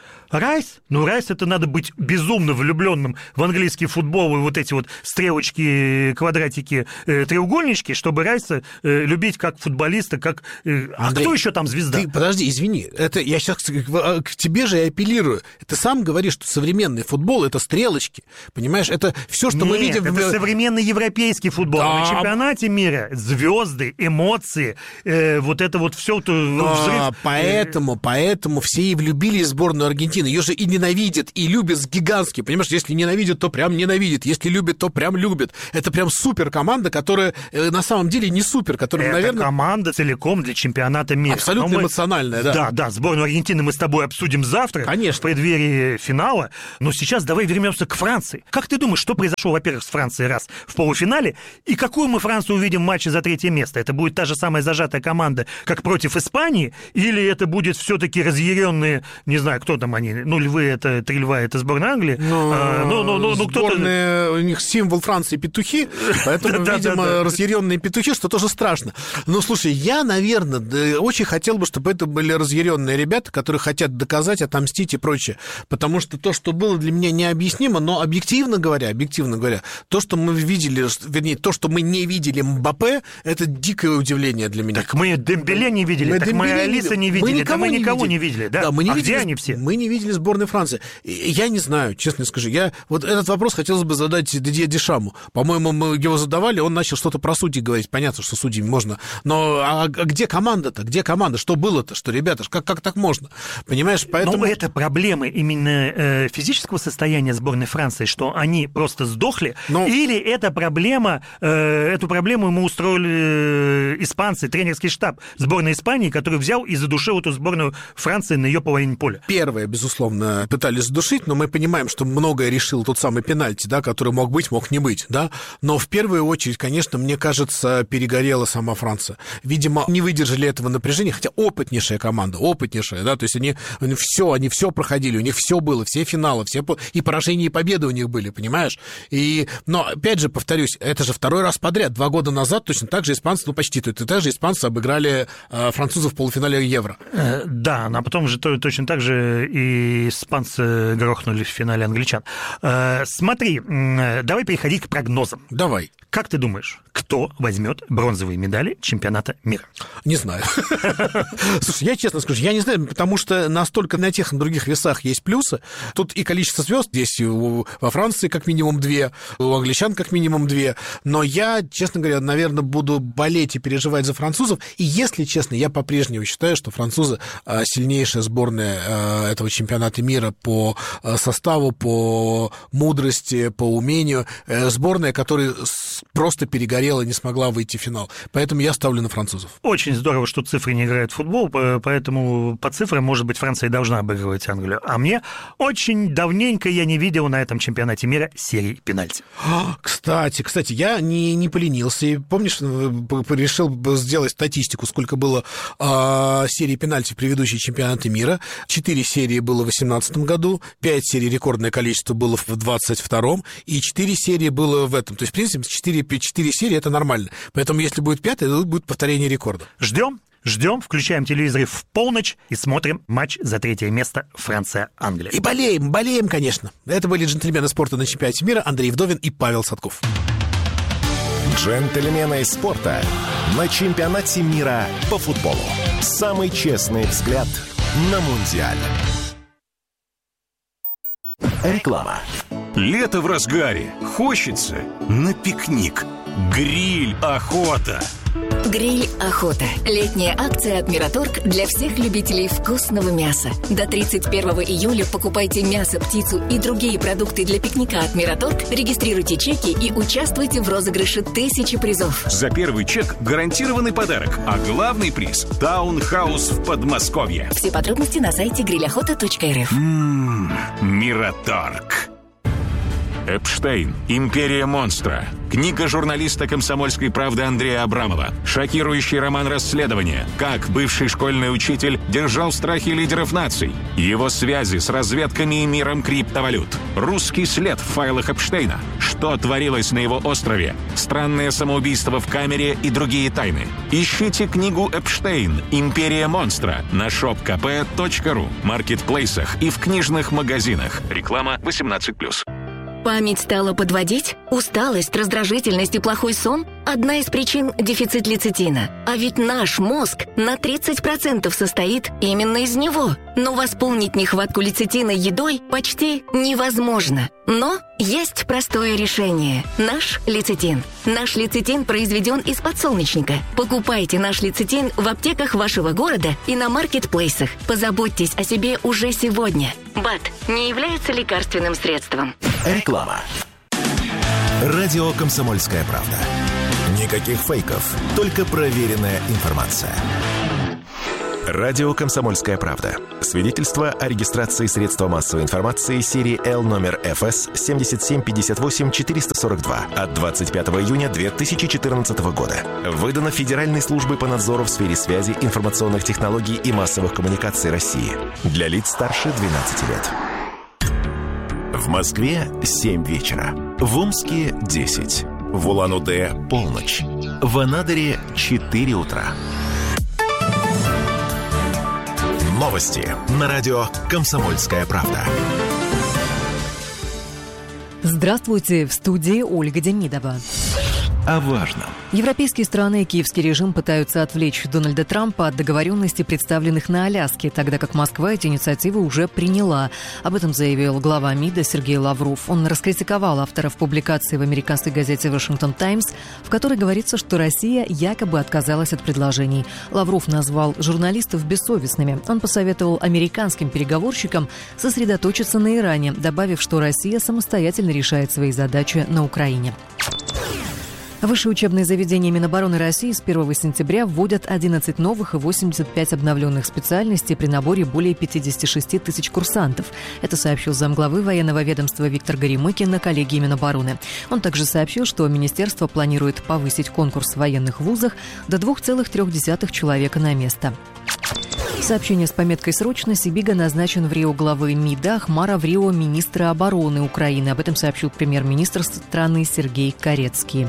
Райс? Ну, Райс это надо быть безумно влюбленным в английский футбол и вот эти вот стрелочки, квадратики, треугольнички, чтобы Райса любить как футболиста, как... Андрей, кто еще там звезда? Ты, подожди, извини, это я сейчас к тебе же и апеллирую. Ты сам говоришь, что современный футбол — это стрелочки, понимаешь? Это все, что мы видим... это современный европейский футбол. Да. На чемпионате мира звезды, эмоции, вот это вот все взрыв. Поэтому все и влюбились в сборную Аргентины. Ее же и ненавидят, и любят гигантски. Понимаешь, если ненавидят, то прям ненавидят. Если любят, то прям любят. Это прям супер команда, которая на самом деле не супер, которая, это наверное... команда целиком для чемпионата мира. Абсолютно эмоциональная, да. Да, сборную Аргентины мы с тобой обсудим завтра. Конечно. В преддверии финала. Но сейчас давай вернемся к Франции. Как ты думаешь, что произошло, во-первых, с Францией раз в полуфинале, и какую мы Францию увидим в матче за 3 место? Это будет та же самая зажатая команда, как против Испании, или это будет все-таки разъяренные, не знаю, кто там они, львы, это 3 льва, это сборная Англии. Сборная, у них символ Франции петухи, поэтому, видимо, разъяренные петухи, что тоже страшно. Но, слушай, я, наверное, очень хотел бы, чтобы это были разъяренные ребята, которые хотят доказать, отомстить и прочее. Потому что то, что было для меня необъяснимо, но объективно говоря, то, что мы видели, вернее, то, что мы не видели Мбаппе, это дикое удивление для меня. Так мы Дембеле не видели, мы Алиса не видели, мы никого не видели. Да? Где они все? Мы не видели сборной Франции. Я не знаю, честно скажу. Вот этот вопрос хотелось бы задать Дидье Дешаму. По-моему, мы его задавали, он начал что-то про судей говорить. Понятно, что судьями можно. Но где команда-то? Где команда? Что было-то? Что, ребята, как так можно? Понимаешь, поэтому... Но это проблемы именно физического состояния сборной Франции, что они просто сдохли, или это проблема, эту проблему ему устроили испанцы, тренерский штаб сборной Испании, который взял и задушил эту сборную Франции на ее половине поля. Первое, безусловно, пытались задушить, но мы понимаем, что многое решил тот самый пенальти, да, который мог быть, мог не быть, да, но в первую очередь, конечно, мне кажется, перегорела сама Франция. Видимо, не выдержали этого напряжения, хотя опытнейшая команда, да, то есть они все проходили, у них все было, все финалы, все и поражения, и победы у них были, понимаешь? Но, опять же, повторюсь, это же 2-й раз подряд, 2 года назад точно так же испанцы, почти так же испанцы обыграли французов в полуфинале Евро. Да, а потом же точно так же и испанцы грохнули в финале англичан. Смотри, давай переходить к прогнозам. Давай. Как ты думаешь, кто возьмет бронзовые медали чемпионата мира? Не знаю. Слушай, я честно скажу, я не знаю, потому что настолько на тех и на других весах есть плюсы. Тут и количество звезд здесь во Франции как минимум 2, у англичан как минимум 2. Но я, честно говоря, наверное, буду болеть и переживать за французов. И, если честно, я по-прежнему считаю, что французы сильнейшая сборная этого чемпионата мира по составу, по мудрости, по умению. Сборная, которая просто перегорела и не смогла выйти в финал. Поэтому я ставлю на французов. Очень здорово, что цифры не играют в футбол, поэтому по цифрам, может быть, Франция и должна обыгрывать Англию. А мне очень давненько я не видел на этом чемпионате мира серии пенальти. Кстати, я не поленился. И, помнишь, решил сделать статистику, сколько было серий пенальти в предыдущие чемпионаты мира. 4 серии было в 2018 году, 5 серий рекордное количество было в 2022, и 4 серии было в этом. То есть, в принципе, 4 серии — это нормально. Поэтому, если будет 5, то будет повторение рекорда. Ждем, включаем телевизоры в полночь и смотрим матч за 3 место Франция-Англия. И болеем, конечно. Это были джентльмены спорта на чемпионате мира Андрей Вдовин и Павел Садков. Джентльмены спорта на чемпионате мира по футболу. Самый честный взгляд на Мундиаль. Реклама. Лето в разгаре. Хочется на пикник. Гриль охота. Гриль охота. Летняя акция от Мираторг для всех любителей вкусного мяса. До 31 июля покупайте мясо, птицу и другие продукты для пикника от Мираторг, регистрируйте чеки и участвуйте в розыгрыше 1000 призов. За первый чек гарантированный подарок, а главный приз – таунхаус в Подмосковье. Все подробности на сайте grillохота.рф. Мираторг. Эпштейн. Империя монстра. Книга журналиста «Комсомольской правды» Андрея Абрамова. Шокирующий роман расследования. Как бывший школьный учитель держал в страхе лидеров наций. Его связи с разведками и миром криптовалют. Русский след в файлах Эпштейна. Что творилось на его острове. Странное самоубийство в камере и другие тайны. Ищите книгу «Эпштейн. Империя монстра» на shopkp.ru, маркетплейсах и в книжных магазинах. Реклама 18+. Память стала подводить? Усталость, раздражительность и плохой сон? Одна из причин – дефицит лецитина. А ведь наш мозг на 30% состоит именно из него. Но восполнить нехватку лецитина едой почти невозможно. Но есть простое решение – наш лецитин. Наш лецитин произведен из подсолнечника. Покупайте наш лецитин в аптеках вашего города и на маркетплейсах. Позаботьтесь о себе уже сегодня. БАД не является лекарственным средством. Реклама. Радио «Комсомольская правда». Никаких фейков, только проверенная информация. Радио «Комсомольская правда». Свидетельство о регистрации средства массовой информации серии L номер ФС 7758-442 от 25 июня 2014 года. Выдано Федеральной службой по надзору в сфере связи, информационных технологий и массовых коммуникаций России. Для лиц старше 12 лет. В Москве 7 вечера. В Омске 10. В Улан-Удэ полночь. В Анадыре 4 утра. Новости на радио «Комсомольская правда». Здравствуйте, в студии Ольга Демидова. О важном. Европейские страны и киевский режим пытаются отвлечь Дональда Трампа от договоренностей, представленных на Аляске, тогда как Москва эти инициативы уже приняла. Об этом заявил глава МИДа Сергей Лавров. Он раскритиковал авторов публикации в американской газете «Вашингтон Таймс», в которой говорится, что Россия якобы отказалась от предложений. Лавров назвал журналистов бессовестными. Он посоветовал американским переговорщикам сосредоточиться на Иране, добавив, что Россия самостоятельно решает свои задачи на Украине. Высшие учебные заведения Минобороны России с 1 сентября вводят 11 новых и 85 обновленных специальностей при наборе более 56 тысяч курсантов. Это сообщил замглавы военного ведомства Виктор Горемыкин на коллегии Минобороны. Он также сообщил, что министерство планирует повысить конкурс в военных вузах до 2,3 человека на место. Сообщение с пометкой «Срочно» Сибига назначен в РИО главы МИДа, Ахмара в РИО министра обороны Украины. Об этом сообщил премьер-министр страны Сергей Карецкий.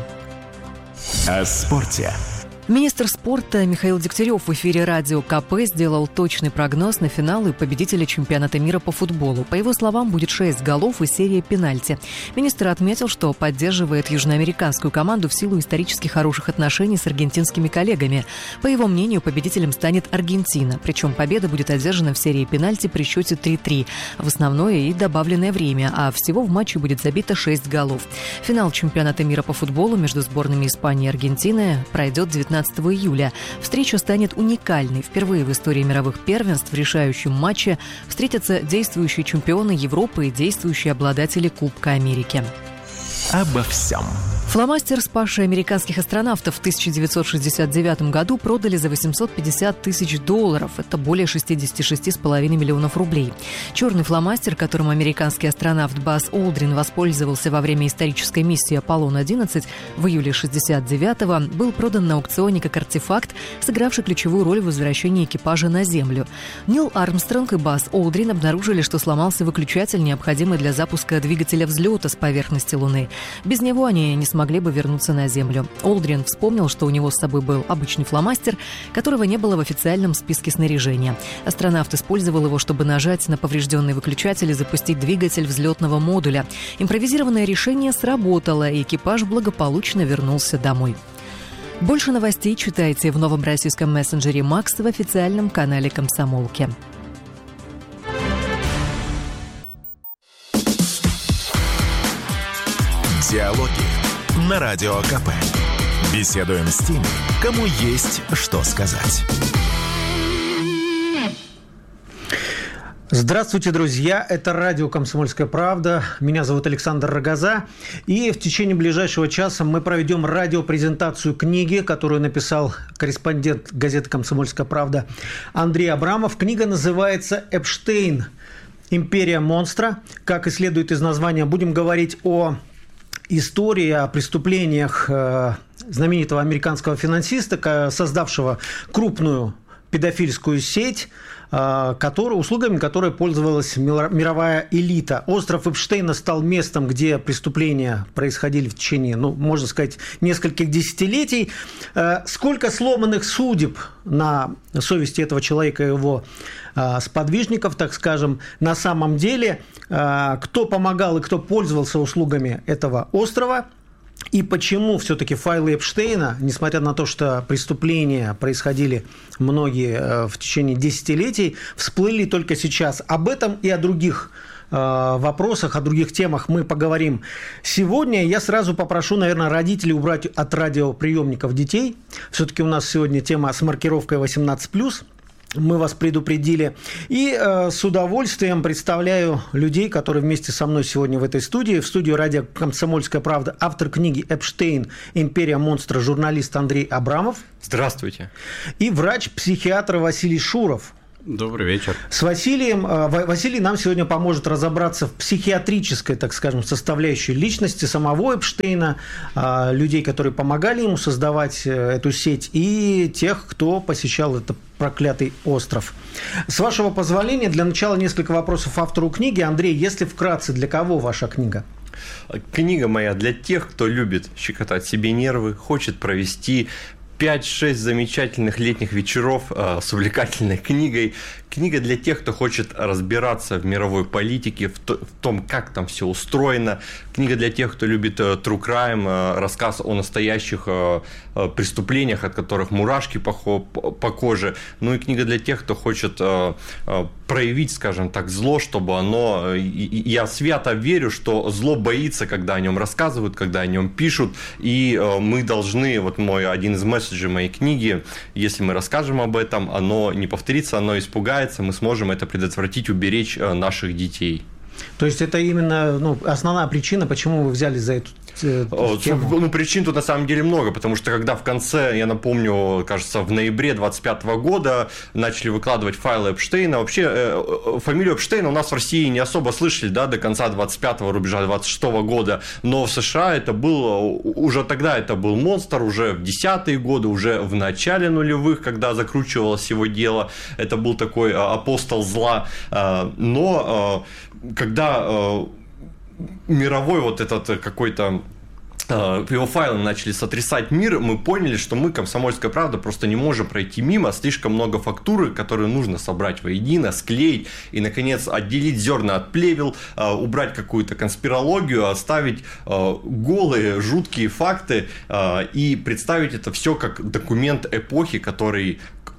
О спорте. Министр спорта Михаил Дегтярев в эфире радио КП сделал точный прогноз на финал и победителя чемпионата мира по футболу. По его словам, будет 6 голов и серия пенальти. Министр отметил, что поддерживает южноамериканскую команду в силу исторически хороших отношений с аргентинскими коллегами. По его мнению, победителем станет Аргентина. Причем победа будет одержана в серии пенальти при счете 3-3 в основное и добавленное время, а всего в матче будет забито 6 голов. Финал чемпионата мира по футболу между сборными Испании и Аргентины пройдет 19 июля. Встреча станет уникальной. Впервые в истории мировых первенств в решающем матче встретятся действующие чемпионы Европы и действующие обладатели Кубка Америки. Обо всем. Фломастер, спасший американских астронавтов в 1969 году, продали за $850 тысяч. Это более 66,5 миллионов рублей. Черный фломастер, которым американский астронавт Базз Олдрин воспользовался во время исторической миссии «Аполлон-11» в июле 1969-го, был продан на аукционе как артефакт, сыгравший ключевую роль в возвращении экипажа на Землю. Нил Армстронг и Базз Олдрин обнаружили, что сломался выключатель, необходимый для запуска двигателя взлета с поверхности Луны. Без него они не смогли бы вернуться на Землю. Олдрин вспомнил, что у него с собой был обычный фломастер, которого не было в официальном списке снаряжения. Астронавт использовал его, чтобы нажать на поврежденный выключатель и запустить двигатель взлетного модуля. Импровизированное решение сработало, и экипаж благополучно вернулся домой. Больше новостей читайте в новом российском мессенджере «Макс» в официальном канале «Комсомолки». Диалоги на Радио КП. Беседуем с теми, кому есть что сказать. Здравствуйте, друзья! Это радио «Комсомольская правда». Меня зовут Александр Рогоза. И в течение ближайшего часа мы проведем радиопрезентацию книги, которую написал корреспондент газеты «Комсомольская правда» Андрей Абрамов. Книга называется «Эпштейн. «Империя монстра». Как и следует из названия, будем говорить о истории, о преступлениях знаменитого американского финансиста, создавшего крупную педофильскую сеть, услугами которой пользовалась мировая элита. Остров Эпштейна стал местом, где преступления происходили в течение, можно сказать, нескольких десятилетий. Сколько сломанных судеб на совести этого человека и его сподвижников, так скажем, на самом деле, кто помогал и кто пользовался услугами этого острова, и почему все-таки файлы Эпштейна, несмотря на то, что преступления происходили многие в течение десятилетий, всплыли только сейчас. Об этом и о других вопросах, о других темах мы поговорим сегодня. Я сразу попрошу, наверное, родителей убрать от радиоприемников детей. Все-таки у нас сегодня тема с маркировкой 18+. Мы вас предупредили. И с удовольствием представляю людей, которые вместе со мной сегодня в этой студии. В студию радио «Комсомольская правда» автор книги «Эпштейн. Империя монстра», журналист Андрей Абрамов. Здравствуйте. И врач-психиатр Василий Шуров. Добрый вечер. С Василий нам сегодня поможет разобраться в психиатрической, так скажем, составляющей личности самого Эпштейна, людей, которые помогали ему создавать эту сеть, и тех, кто посещал этот проклятый остров. С вашего позволения, для начала несколько вопросов автору книги. Андрей, если вкратце, для кого ваша книга? Книга моя для тех, кто любит щекотать себе нервы, хочет провести 5-6 замечательных летних вечеров с увлекательной книгой. Книга для тех, кто хочет разбираться в мировой политике, в том, как там все устроено. Книга для тех, кто любит true crime, рассказ о настоящих преступлениях, от которых мурашки по коже. Ну и книга для тех, кто хочет проявить, скажем так, зло, чтобы оно... Я свято верю, что зло боится, когда о нем рассказывают, когда о нем пишут. И мы должны, один из месседжей моей книги, если мы расскажем об этом, оно не повторится, оно испугается, мы сможем это предотвратить, уберечь наших детей. То есть это именно основная причина, почему вы взялись за эту тему? Причин тут на самом деле много, потому что когда в конце, я напомню, кажется, в ноябре 2025 года начали выкладывать файлы Эпштейна, вообще фамилию Эпштейна у нас в России не особо слышали, до конца 25-го рубежа 26-го года, но в США это был, уже тогда это был монстр, уже в 10-е годы, уже в начале нулевых, когда закручивалось его дело, это был такой апостол зла, но когда мировой этот какой-то его файлы начали сотрясать мир, мы поняли, что мы, «Комсомольская правда», просто не можем пройти мимо. Слишком много фактуры, которые нужно собрать воедино, склеить и, наконец, отделить зерна от плевел, убрать какую-то конспирологию, оставить голые, жуткие факты и представить это все как документ эпохи, который...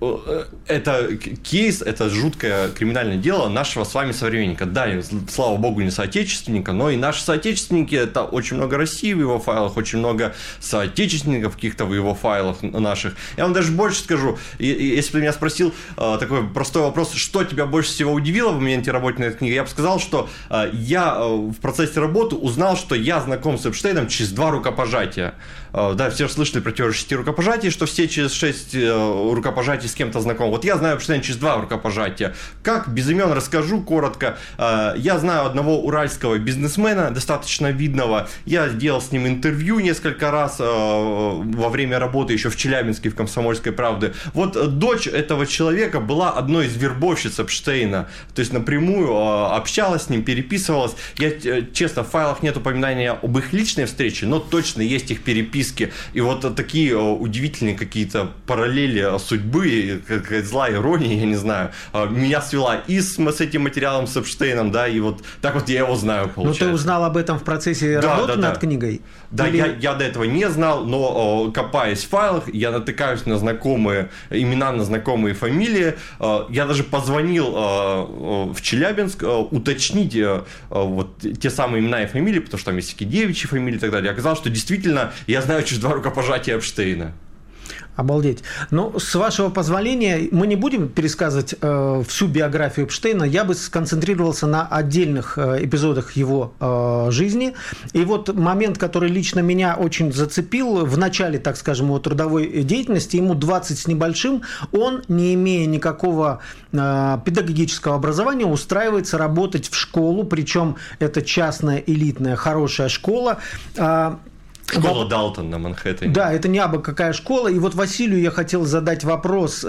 Это кейс, это жуткое криминальное дело нашего с вами современника. Да, слава богу, не соотечественника, но и наши соотечественники, это очень много России в его файлах, очень много соотечественников каких-то в его файлах наших. Я вам даже больше скажу, если бы ты меня спросил такой простой вопрос, что тебя больше всего удивило в моменте работы над этой книгой, я бы сказал, что я в процессе работы узнал, что я знаком с Эпштейном через 2 рукопожатия. Да, все слышали про теорию 6 рукопожатий, что все через 6 рукопожатий с кем-то знаком. Вот я знаю Эпштейна через 2 рукопожатия. Как? Без имен расскажу коротко. Я знаю одного уральского бизнесмена, достаточно видного. Я делал с ним интервью несколько раз во время работы еще в Челябинске, в «Комсомольской правде». Вот дочь этого человека была одной из вербовщиц Эпштейна. То есть напрямую общалась с ним, переписывалась. Я, честно, в файлах нет упоминания об их личной встрече, но точно есть их переписки. И вот такие удивительные какие-то параллели судьбы, какая-то злая ирония, я не знаю, меня свела и с этим материалом, с Эпштейном, да, и вот так вот я его знаю, получается. Но ты узнал об этом в процессе работы над книгой? Да, или... я до этого не знал, но копаясь в файлах, я натыкаюсь на знакомые имена, на знакомые фамилии. Я даже позвонил в Челябинск уточнить вот те самые имена и фамилии, потому что там есть такие девичьи фамилии и так далее. Оказалось, что действительно я знаю через 2 рукопожатия Эпштейна. Обалдеть. Но с вашего позволения мы не будем пересказывать всю биографию Эпштейна. Я бы сконцентрировался на отдельных эпизодах его жизни. И вот момент, который лично меня очень зацепил, в начале, так скажем, его трудовой деятельности, ему 20 с небольшим, он, не имея никакого педагогического образования, устраивается работать в школу, причем это частная, элитная, хорошая школа. Школа Далтон на Манхэттене. Да, это не абы какая школа. И вот Василию я хотел задать вопрос.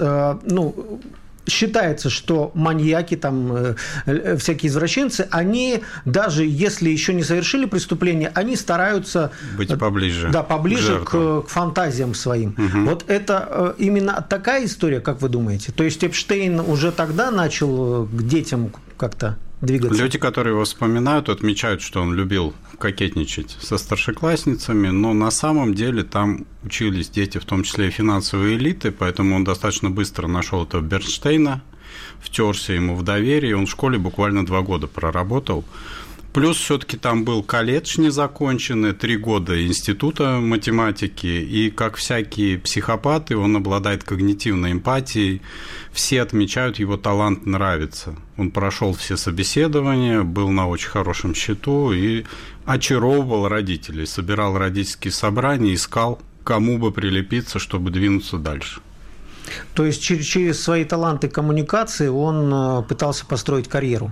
Считается, что маньяки, там, всякие извращенцы, они, даже если еще не совершили преступление, они стараются быть поближе, поближе к фантазиям своим. Угу. Вот это именно такая история, как вы думаете? То есть Эпштейн уже тогда начал к детям как-то двигаться? Люди, которые его вспоминают, отмечают, что он любил кокетничать со старшеклассницами, но на самом деле там учились дети, в том числе и финансовые элиты, поэтому он достаточно быстро нашел этого Бернштейна, втерся ему в доверие, он в школе буквально 2 года проработал. Плюс все-таки там был колледж незаконченный, 3 года института математики, и как всякие психопаты, он обладает когнитивной эмпатией. Все отмечают, его талант нравится. Он прошел все собеседования, был на очень хорошем счету и очаровывал родителей, собирал родительские собрания, искал, кому бы прилепиться, чтобы двинуться дальше. То есть через свои таланты коммуникации он пытался построить карьеру?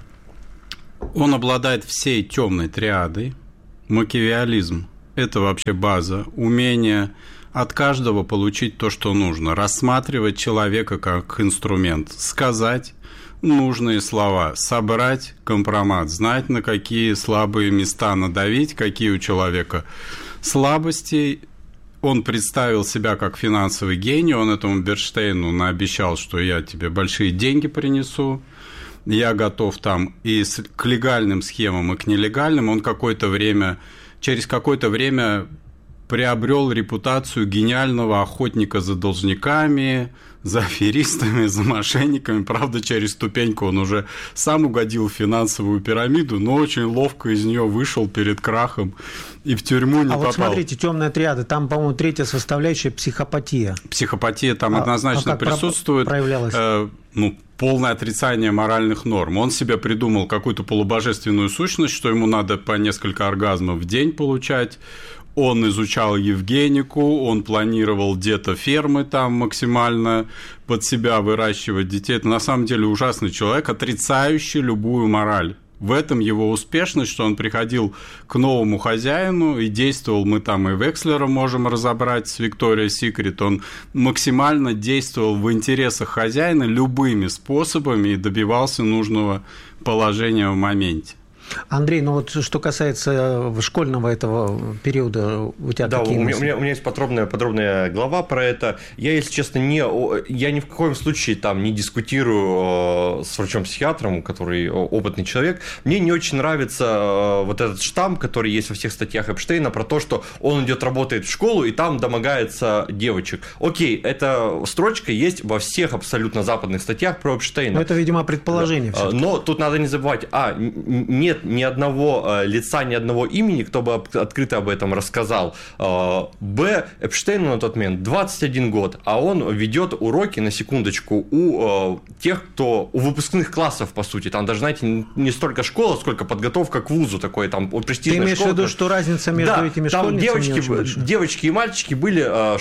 Он обладает всей темной триадой. Макиавеллизм – это вообще база. Умение от каждого получить то, что нужно. Рассматривать человека как инструмент. Сказать нужные слова. Собрать компромат. Знать, на какие слабые места надавить, какие у человека слабости. Он представил себя как финансовый гений. Он этому Бернштейну наобещал, что я тебе большие деньги принесу. Я готов там и к легальным схемам, и к нелегальным. Он через какое-то время приобрел репутацию гениального охотника за должниками, за аферистами, за мошенниками. Правда, через ступеньку он уже сам угодил в финансовую пирамиду, но очень ловко из нее вышел перед крахом и в тюрьму не попал. Вот смотрите, темная триада, там, по-моему, 3-я составляющая психопатия. Психопатия там однозначно присутствует. Проявлялась? Полное отрицание моральных норм. Он себе придумал какую-то полубожественную сущность, что ему надо по несколько оргазмов в день получать. Он изучал Евгенику, он планировал где-то фермы там максимально под себя выращивать детей. Это на самом деле ужасный человек, отрицающий любую мораль. В этом его успешность, что он приходил к новому хозяину и действовал, мы там и Векслера можем разобрать с Victoria's Secret, он максимально действовал в интересах хозяина любыми способами и добивался нужного положения в моменте. Андрей, ну вот что касается школьного этого периода, у тебя какие мысли? У меня есть подробная глава про это. Я, если честно, я ни в коем случае там не дискутирую с врачом-психиатром, который опытный человек. Мне не очень нравится вот этот штамп, который есть во всех статьях Эпштейна, про то, что он работает в школу и там домогается девочек. Окей, эта строчка есть во всех абсолютно западных статьях про Эпштейна. Но это, видимо, предположение. Да. Но тут надо не забывать, нет ни одного лица, ни одного имени, кто бы открыто об этом рассказал. Б. Эпштейну на тот момент 21 год, а он ведет уроки, на секундочку, у тех, кто у выпускных классов, по сути. Там даже, знаете, не столько школа, сколько подготовка к вузу такой, там престижная школа. Ты имеешь в виду, что разница между этими школьницами? Там девочки и мальчики были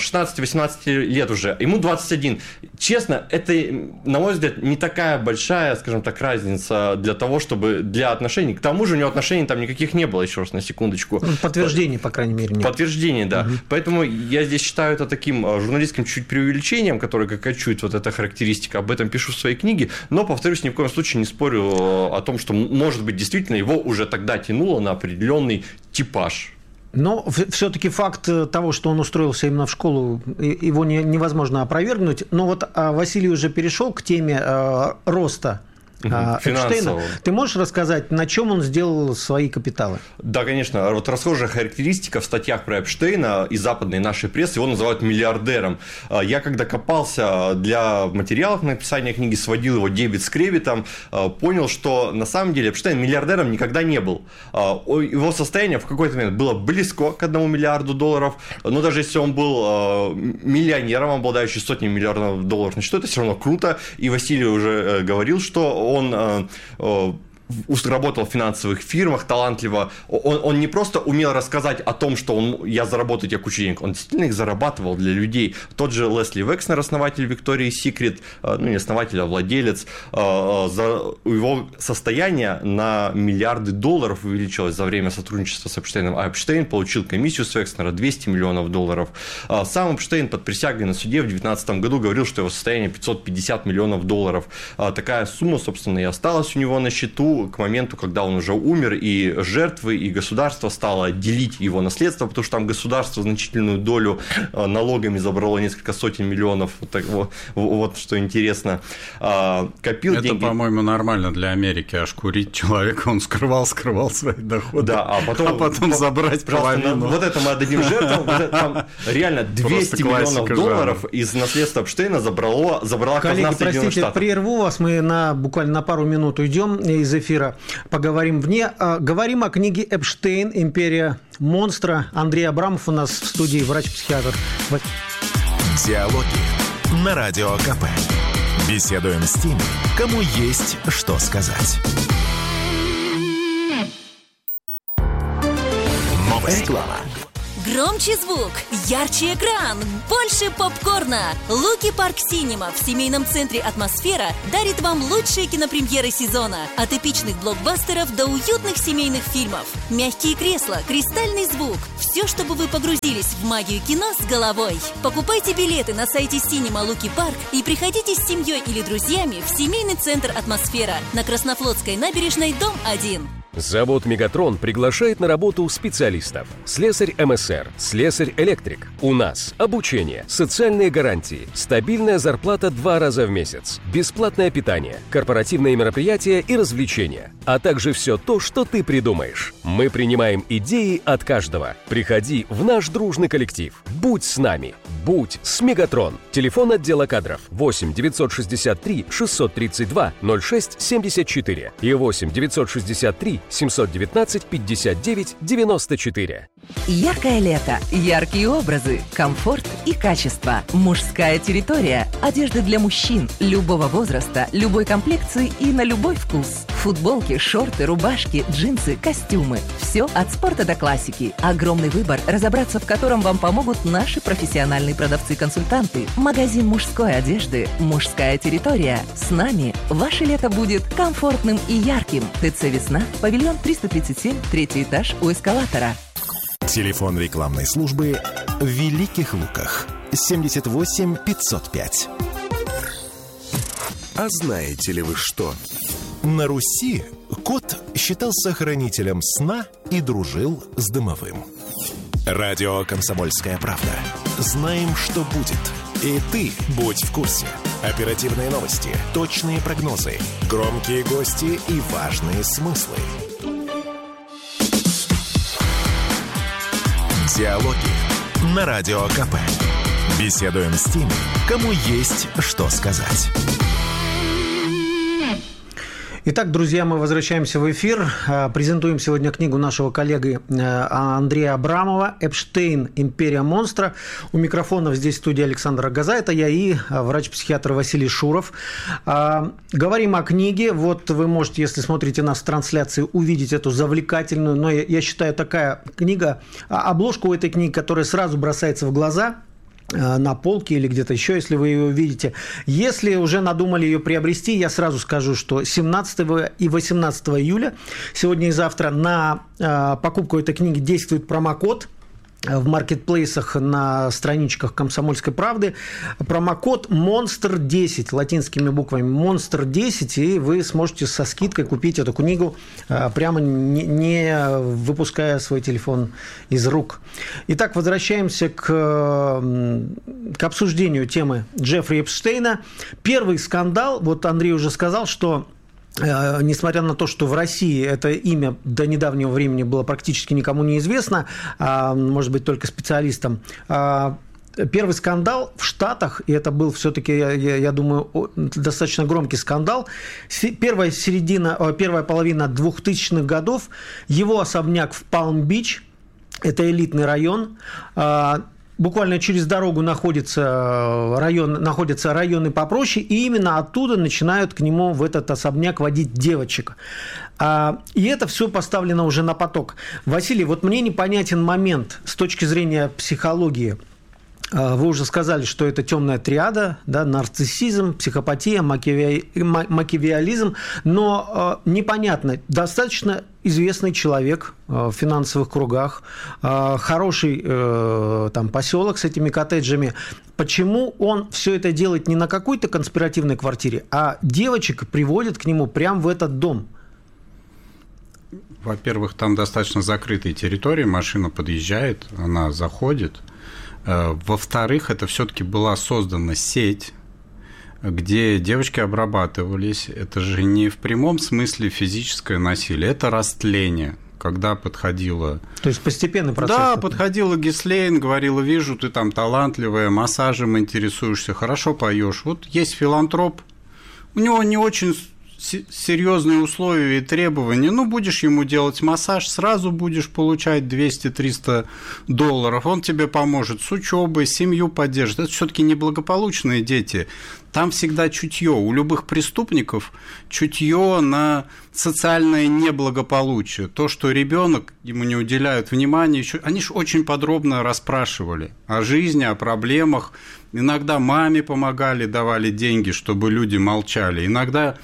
16-18 лет уже, ему 21. Честно, это, на мой взгляд, не такая большая, скажем так, разница для того, чтобы для отношений. К тому же у него отношений там никаких не было, еще раз, на секундочку. Подтверждений, по крайней мере, нет. Подтверждение, да. Угу. Поэтому я здесь считаю это таким журналистским чуть преувеличением, которое как качует вот эта характеристика. Об этом пишу в своей книге, но, повторюсь, ни в коем случае не спорю о том, что, может быть, действительно его уже тогда тянуло на определенный типаж. Но все-таки факт того, что он устроился именно в школу, его невозможно опровергнуть. Но вот Василий уже перешел к теме роста Эпштейна. Ты можешь рассказать, на чем он сделал свои капиталы? Да, конечно. Вот расхожая характеристика в статьях про Эпштейна из западной нашей прессы, его называют миллиардером. Я когда копался для материалов на написание книги, сводил его дебет с кредитом, понял, что на самом деле Эпштейн миллиардером никогда не был. Его состояние в какой-то момент было близко к $1 миллиарду, но даже если он был миллионером, обладающим сотнями миллиардов долларов на счету, это все равно круто. И Василий уже говорил, что он работал в финансовых фирмах талантливо. Он не просто умел рассказать о том, что я заработаю тебе кучу денег, он действительно их зарабатывал для людей. Тот же Лесли Векснер, основатель Victoria's Secret, не основатель, а владелец, его состояние на миллиарды долларов увеличилось за время сотрудничества с Эпштейном, а Эпштейн получил комиссию с Векснера $200 миллионов. Сам Эпштейн под присягой на суде в 2019 году говорил, что его состояние $550 миллионов. Такая сумма, собственно, и осталась у него на счету к моменту, когда он уже умер, и жертвы, и государство стало делить его наследство, потому что там государство значительную долю налогами забрало, несколько сотен миллионов. Вот что интересно. Копил это, деньги. По-моему, нормально для Америки, аж курить человека, он скрывал свои доходы, да, а потом забрать половину. Вот это мы отдадим жертвам. Там реально $200 миллионов долларов из наследства Эпштейна забрала коллеги, казна Соединенных простите, Штатов. прерву вас, мы буквально на пару минут уйдем из эфира, поговорим вне. Говорим о книге «Эпштейн. Империя монстра». Андрей Абрамов у нас в студии, врач-психиатр. Диалоги на Радио КП. Беседуем с теми, кому есть что сказать. Реклама. Громче звук, ярче экран, больше попкорна. Луки Парк Синема в семейном центре «Атмосфера» дарит вам лучшие кинопремьеры сезона. От эпичных блокбастеров до уютных семейных фильмов. Мягкие кресла, кристальный звук. Все, чтобы вы погрузились в магию кино с головой. Покупайте билеты на сайте Синема Луки Парк и приходите с семьей или друзьями в семейный центр «Атмосфера» на Краснофлотской набережной, дом 1. Завод «Мегатрон» приглашает на работу специалистов. Слесарь МСР, слесарь-электрик. У нас обучение, социальные гарантии, стабильная зарплата 2 раза в месяц, бесплатное питание, корпоративные мероприятия и развлечения, а также все то, что ты придумаешь. Мы принимаем идеи от каждого. Приходи в наш дружный коллектив. Будь с нами. Будь с «Мегатрон». Телефон отдела кадров 8 963 632 06 74 и 8 963 719 59 94. Яркое лето, яркие образы, комфорт и качество. Мужская территория. Одежда для мужчин любого возраста, любой комплекции и на любой вкус. Футболки, шорты, рубашки, джинсы, костюмы. Все от спорта до классики. Огромный выбор, разобраться в котором вам помогут наши профессиональные продавцы-консультанты. Магазин мужской одежды «Мужская территория». С нами ваше лето будет комфортным и ярким. ТЦ «Весна», павильон 337, 3-й этаж у эскалатора. Телефон рекламной службы в Великих Луках 78 505. А знаете ли вы что? На Руси кот считался хранителем сна и дружил с домовым. Радио «Комсомольская правда». Знаем, что будет. И ты будь в курсе. Оперативные новости, точные прогнозы, громкие гости и важные смыслы. Диалоги на Радио КП. Беседуем с теми, кому есть что сказать. Итак, друзья, мы возвращаемся в эфир. Презентуем сегодня книгу нашего коллеги Андрея Абрамова «Эпштейн. Империя монстра». У микрофонов здесь в студии Александр Агаза. Это я и врач-психиатр Василий Шуров. Говорим о книге. Вот вы можете, если смотрите нас в трансляции, увидеть эту завлекательную, но я считаю, такая книга, обложка у этой книги, которая сразу бросается в глаза – на полке или где-то еще, если вы ее увидите. Если уже надумали ее приобрести, я сразу скажу, что 17 и 18 июля, сегодня и завтра, на покупку этой книги действует промокод в маркетплейсах на страничках «Комсомольской правды». Промокод «Монстр10» латинскими буквами «Монстр10», и вы сможете со скидкой купить эту книгу, прямо не выпуская свой телефон из рук. Итак, возвращаемся к обсуждению темы Джеффри Эпштейна. Первый скандал, вот Андрей уже сказал, что несмотря на то, что в России это имя до недавнего времени было практически никому не известно, может быть, только специалистам, первый скандал в Штатах, и это был все-таки, я думаю, достаточно громкий скандал, первая половина 2000-х годов, его особняк в Палм-Бич, это элитный район, буквально через дорогу находятся районы попроще, и именно оттуда начинают к нему в этот особняк водить девочек. И это все поставлено уже на поток. Василий, вот мне непонятен момент с точки зрения психологии. Вы уже сказали, что это темная триада, да, нарциссизм, психопатия, макиавеллизм, но непонятно, достаточно известный человек в финансовых кругах, хороший там поселок с этими коттеджами. Почему он все это делает не на какой-то конспиративной квартире, а девочек приводит к нему прямо в этот дом? Во-первых, там достаточно закрытые территории, машина подъезжает, она заходит. Во-вторых, это все-таки была создана сеть, где девочки обрабатывались. Это же не в прямом смысле физическое насилие, это растление. Когда подходила... То есть постепенный процесс? Да, подходила Гислейн, говорила: вижу, ты там талантливая, массажем интересуешься, хорошо поешь. Вот есть филантроп, у него не очень серьезные условия и требования. Ну, будешь ему делать массаж, сразу будешь получать $200-300. Он тебе поможет с учебой, семью поддержит. Это все-таки неблагополучные дети. Там всегда чутье. У любых преступников чутье на социальное неблагополучие. То, что ребенок, ему не уделяют внимания. Они же очень подробно расспрашивали о жизни, о проблемах. Иногда маме помогали, давали деньги, чтобы люди молчали. Иногда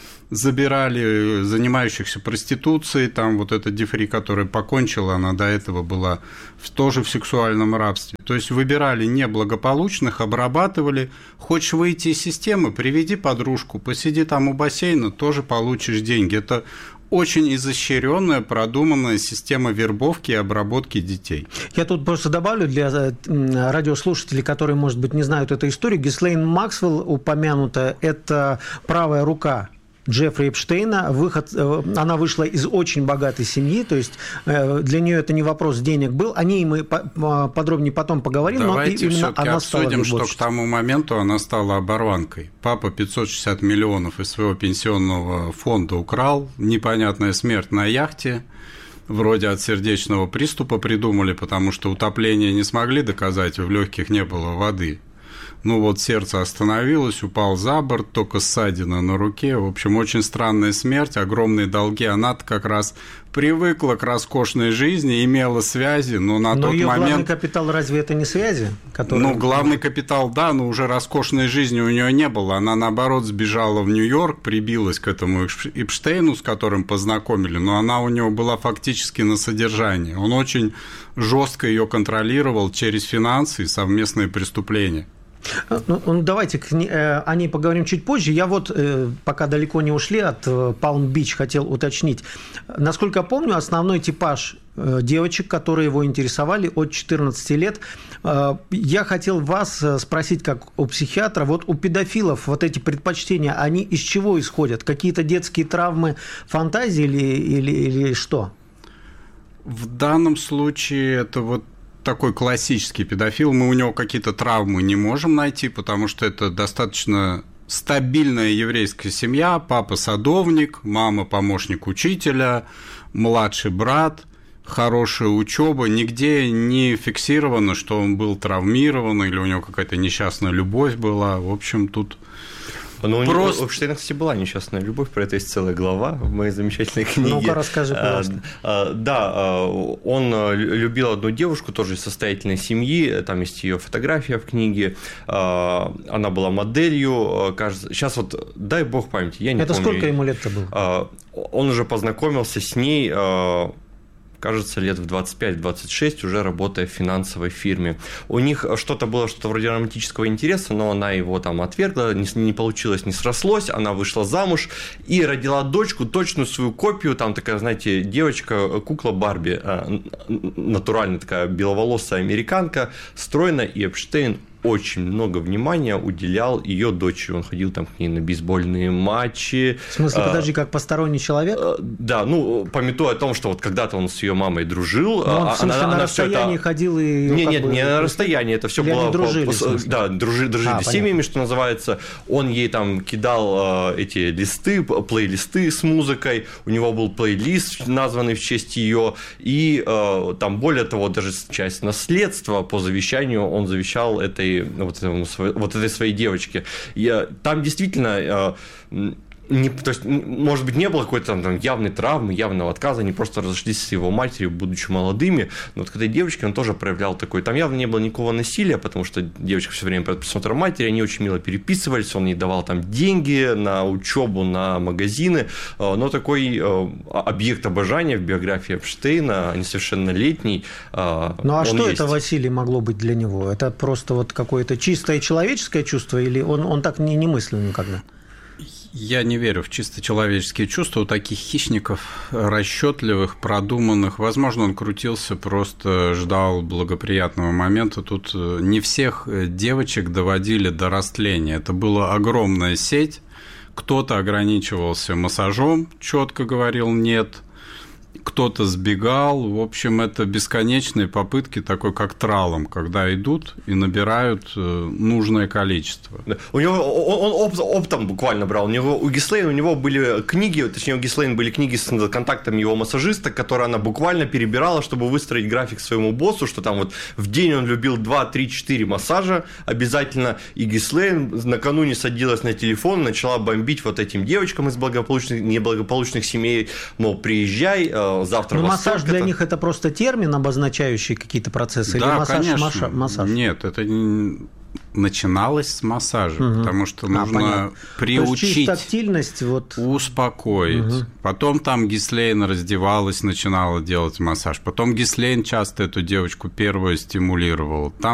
забирали занимающихся проституцией, там вот эта Дифри, которая покончила, она до этого была тоже в сексуальном рабстве. То есть выбирали неблагополучных, обрабатывали. Хочешь выйти из системы, приведи подружку, посиди там у бассейна, тоже получишь деньги. Это очень изощренная, продуманная система вербовки и обработки детей. Я тут просто добавлю для радиослушателей, которые, может быть, не знают эту историю. Гислейн Максвелл упомянута, это правая рука Джеффри Эпштейна. Она вышла из очень богатой семьи, то есть для нее это не вопрос денег был. О ней мы подробнее потом поговорим. Давайте но именно она обсудим, что к тому моменту она стала оборванкой. Папа 560 миллионов из своего пенсионного фонда украл, непонятная смерть на яхте, вроде от сердечного приступа придумали, потому что утопление не смогли доказать, в легких не было воды. Ну вот сердце остановилось, упал за борт, только ссадина на руке. В общем, очень странная смерть, огромные долги. Она-то как раз привыкла к роскошной жизни, имела связи, но на тот ее момент... главный капитал разве это не связи? Которые... Ну, главный капитал, да, но уже роскошной жизни у нее не было. Она, наоборот, сбежала в Нью-Йорк, прибилась к этому Эпштейну, с которым познакомили, но она у него была фактически на содержании. Он очень жестко ее контролировал через финансы и совместные преступления. Ну, давайте о ней поговорим чуть позже. Я вот, пока далеко не ушли от Палм-Бич, хотел уточнить. Насколько я помню, основной типаж девочек, которые его интересовали, от 14 лет. Я хотел вас спросить, как у психиатра, вот у педофилов вот эти предпочтения, они из чего исходят? Какие-то детские травмы, фантазии или что? В данном случае это вот такой классический педофил. Мы у него какие-то травмы не можем найти, потому что это достаточно стабильная еврейская семья. Папа садовник, мама помощник учителя, младший брат, хорошая учеба. Нигде не фиксировано, что он был травмирован или у него какая-то несчастная любовь была. В общем, тут... Но у Эпштейна, кстати, была несчастная любовь, про это есть целая глава в моей замечательной книге. Ну-ка, расскажи, пожалуйста. Да, он любил одну девушку, тоже из состоятельной семьи, там есть ее фотография в книге, она была моделью, кажется, сейчас вот, дай бог памяти, я не помню. Это сколько ему лет-то было? Он уже познакомился с ней... кажется, лет в 25-26, уже работая в финансовой фирме. У них что-то было, что-то вроде романтического интереса, но она его там отвергла, не получилось, не срослось, она вышла замуж и родила дочку, точную свою копию, там такая, знаете, девочка, кукла Барби, натуральная такая беловолосая американка, стройная, и Эпштейн очень много внимания уделял ее дочери. Он ходил там к ней на бейсбольные матчи. В смысле, подожди, как посторонний человек? Да, памятуя о том, что вот когда-то он с ее мамой дружил. Он, в смысле, на расстоянии ходил и... Нет, не на расстоянии, это все было... Дружили, дружили с семьями, что называется. Он ей там кидал эти листы, плейлисты с музыкой. У него был плейлист, названный в честь ее. И там, более того, даже часть наследства по завещанию он завещал этой своей девочке. Там действительно... то есть, может быть, не было какой-то там явной травмы, явного отказа, они просто разошлись с его матерью, будучи молодыми. Но вот к этой девочке он тоже проявлял такой... Там явно не было никакого насилия, потому что девочка все время под присмотром матери, они очень мило переписывались, он ей давал там деньги на учебу, на магазины, но такой объект обожания в биографии Эпштейна, несовершеннолетний. Ну а что это, Василий, могло быть для него? Это просто вот какое-то чистое человеческое чувство, или он так не мыслил никогда? Я не верю в чисто человеческие чувства у таких хищников, расчетливых, продуманных. Возможно, он крутился, просто ждал благоприятного момента. Тут не всех девочек доводили до растления. Это была огромная сеть. Кто-то ограничивался массажом, четко говорил «нет». Кто-то сбегал. В общем, это бесконечные попытки, такой как тралом, когда идут и набирают нужное количество. У него он оптом буквально брал. У Гислейн у него были книги, точнее, у Гислейн были книги с контактами его массажиста, которые она буквально перебирала, чтобы выстроить график своему боссу, что там вот в день он любил 2, 3, 4 массажа обязательно, и Гислейн накануне садилась на телефон, начала бомбить вот этим девочкам из неблагополучных семей, мол, приезжай, завтра. Но массаж для них это просто термин, обозначающий какие-то процессы? Да, или массаж, конечно. Массаж? Нет, это начиналось с массажа, потому что нужно приучить, тактильность, успокоить. Потом там Гислейн раздевалась, начинала делать массаж. Потом Гислейн часто эту девочку первую стимулировала. Там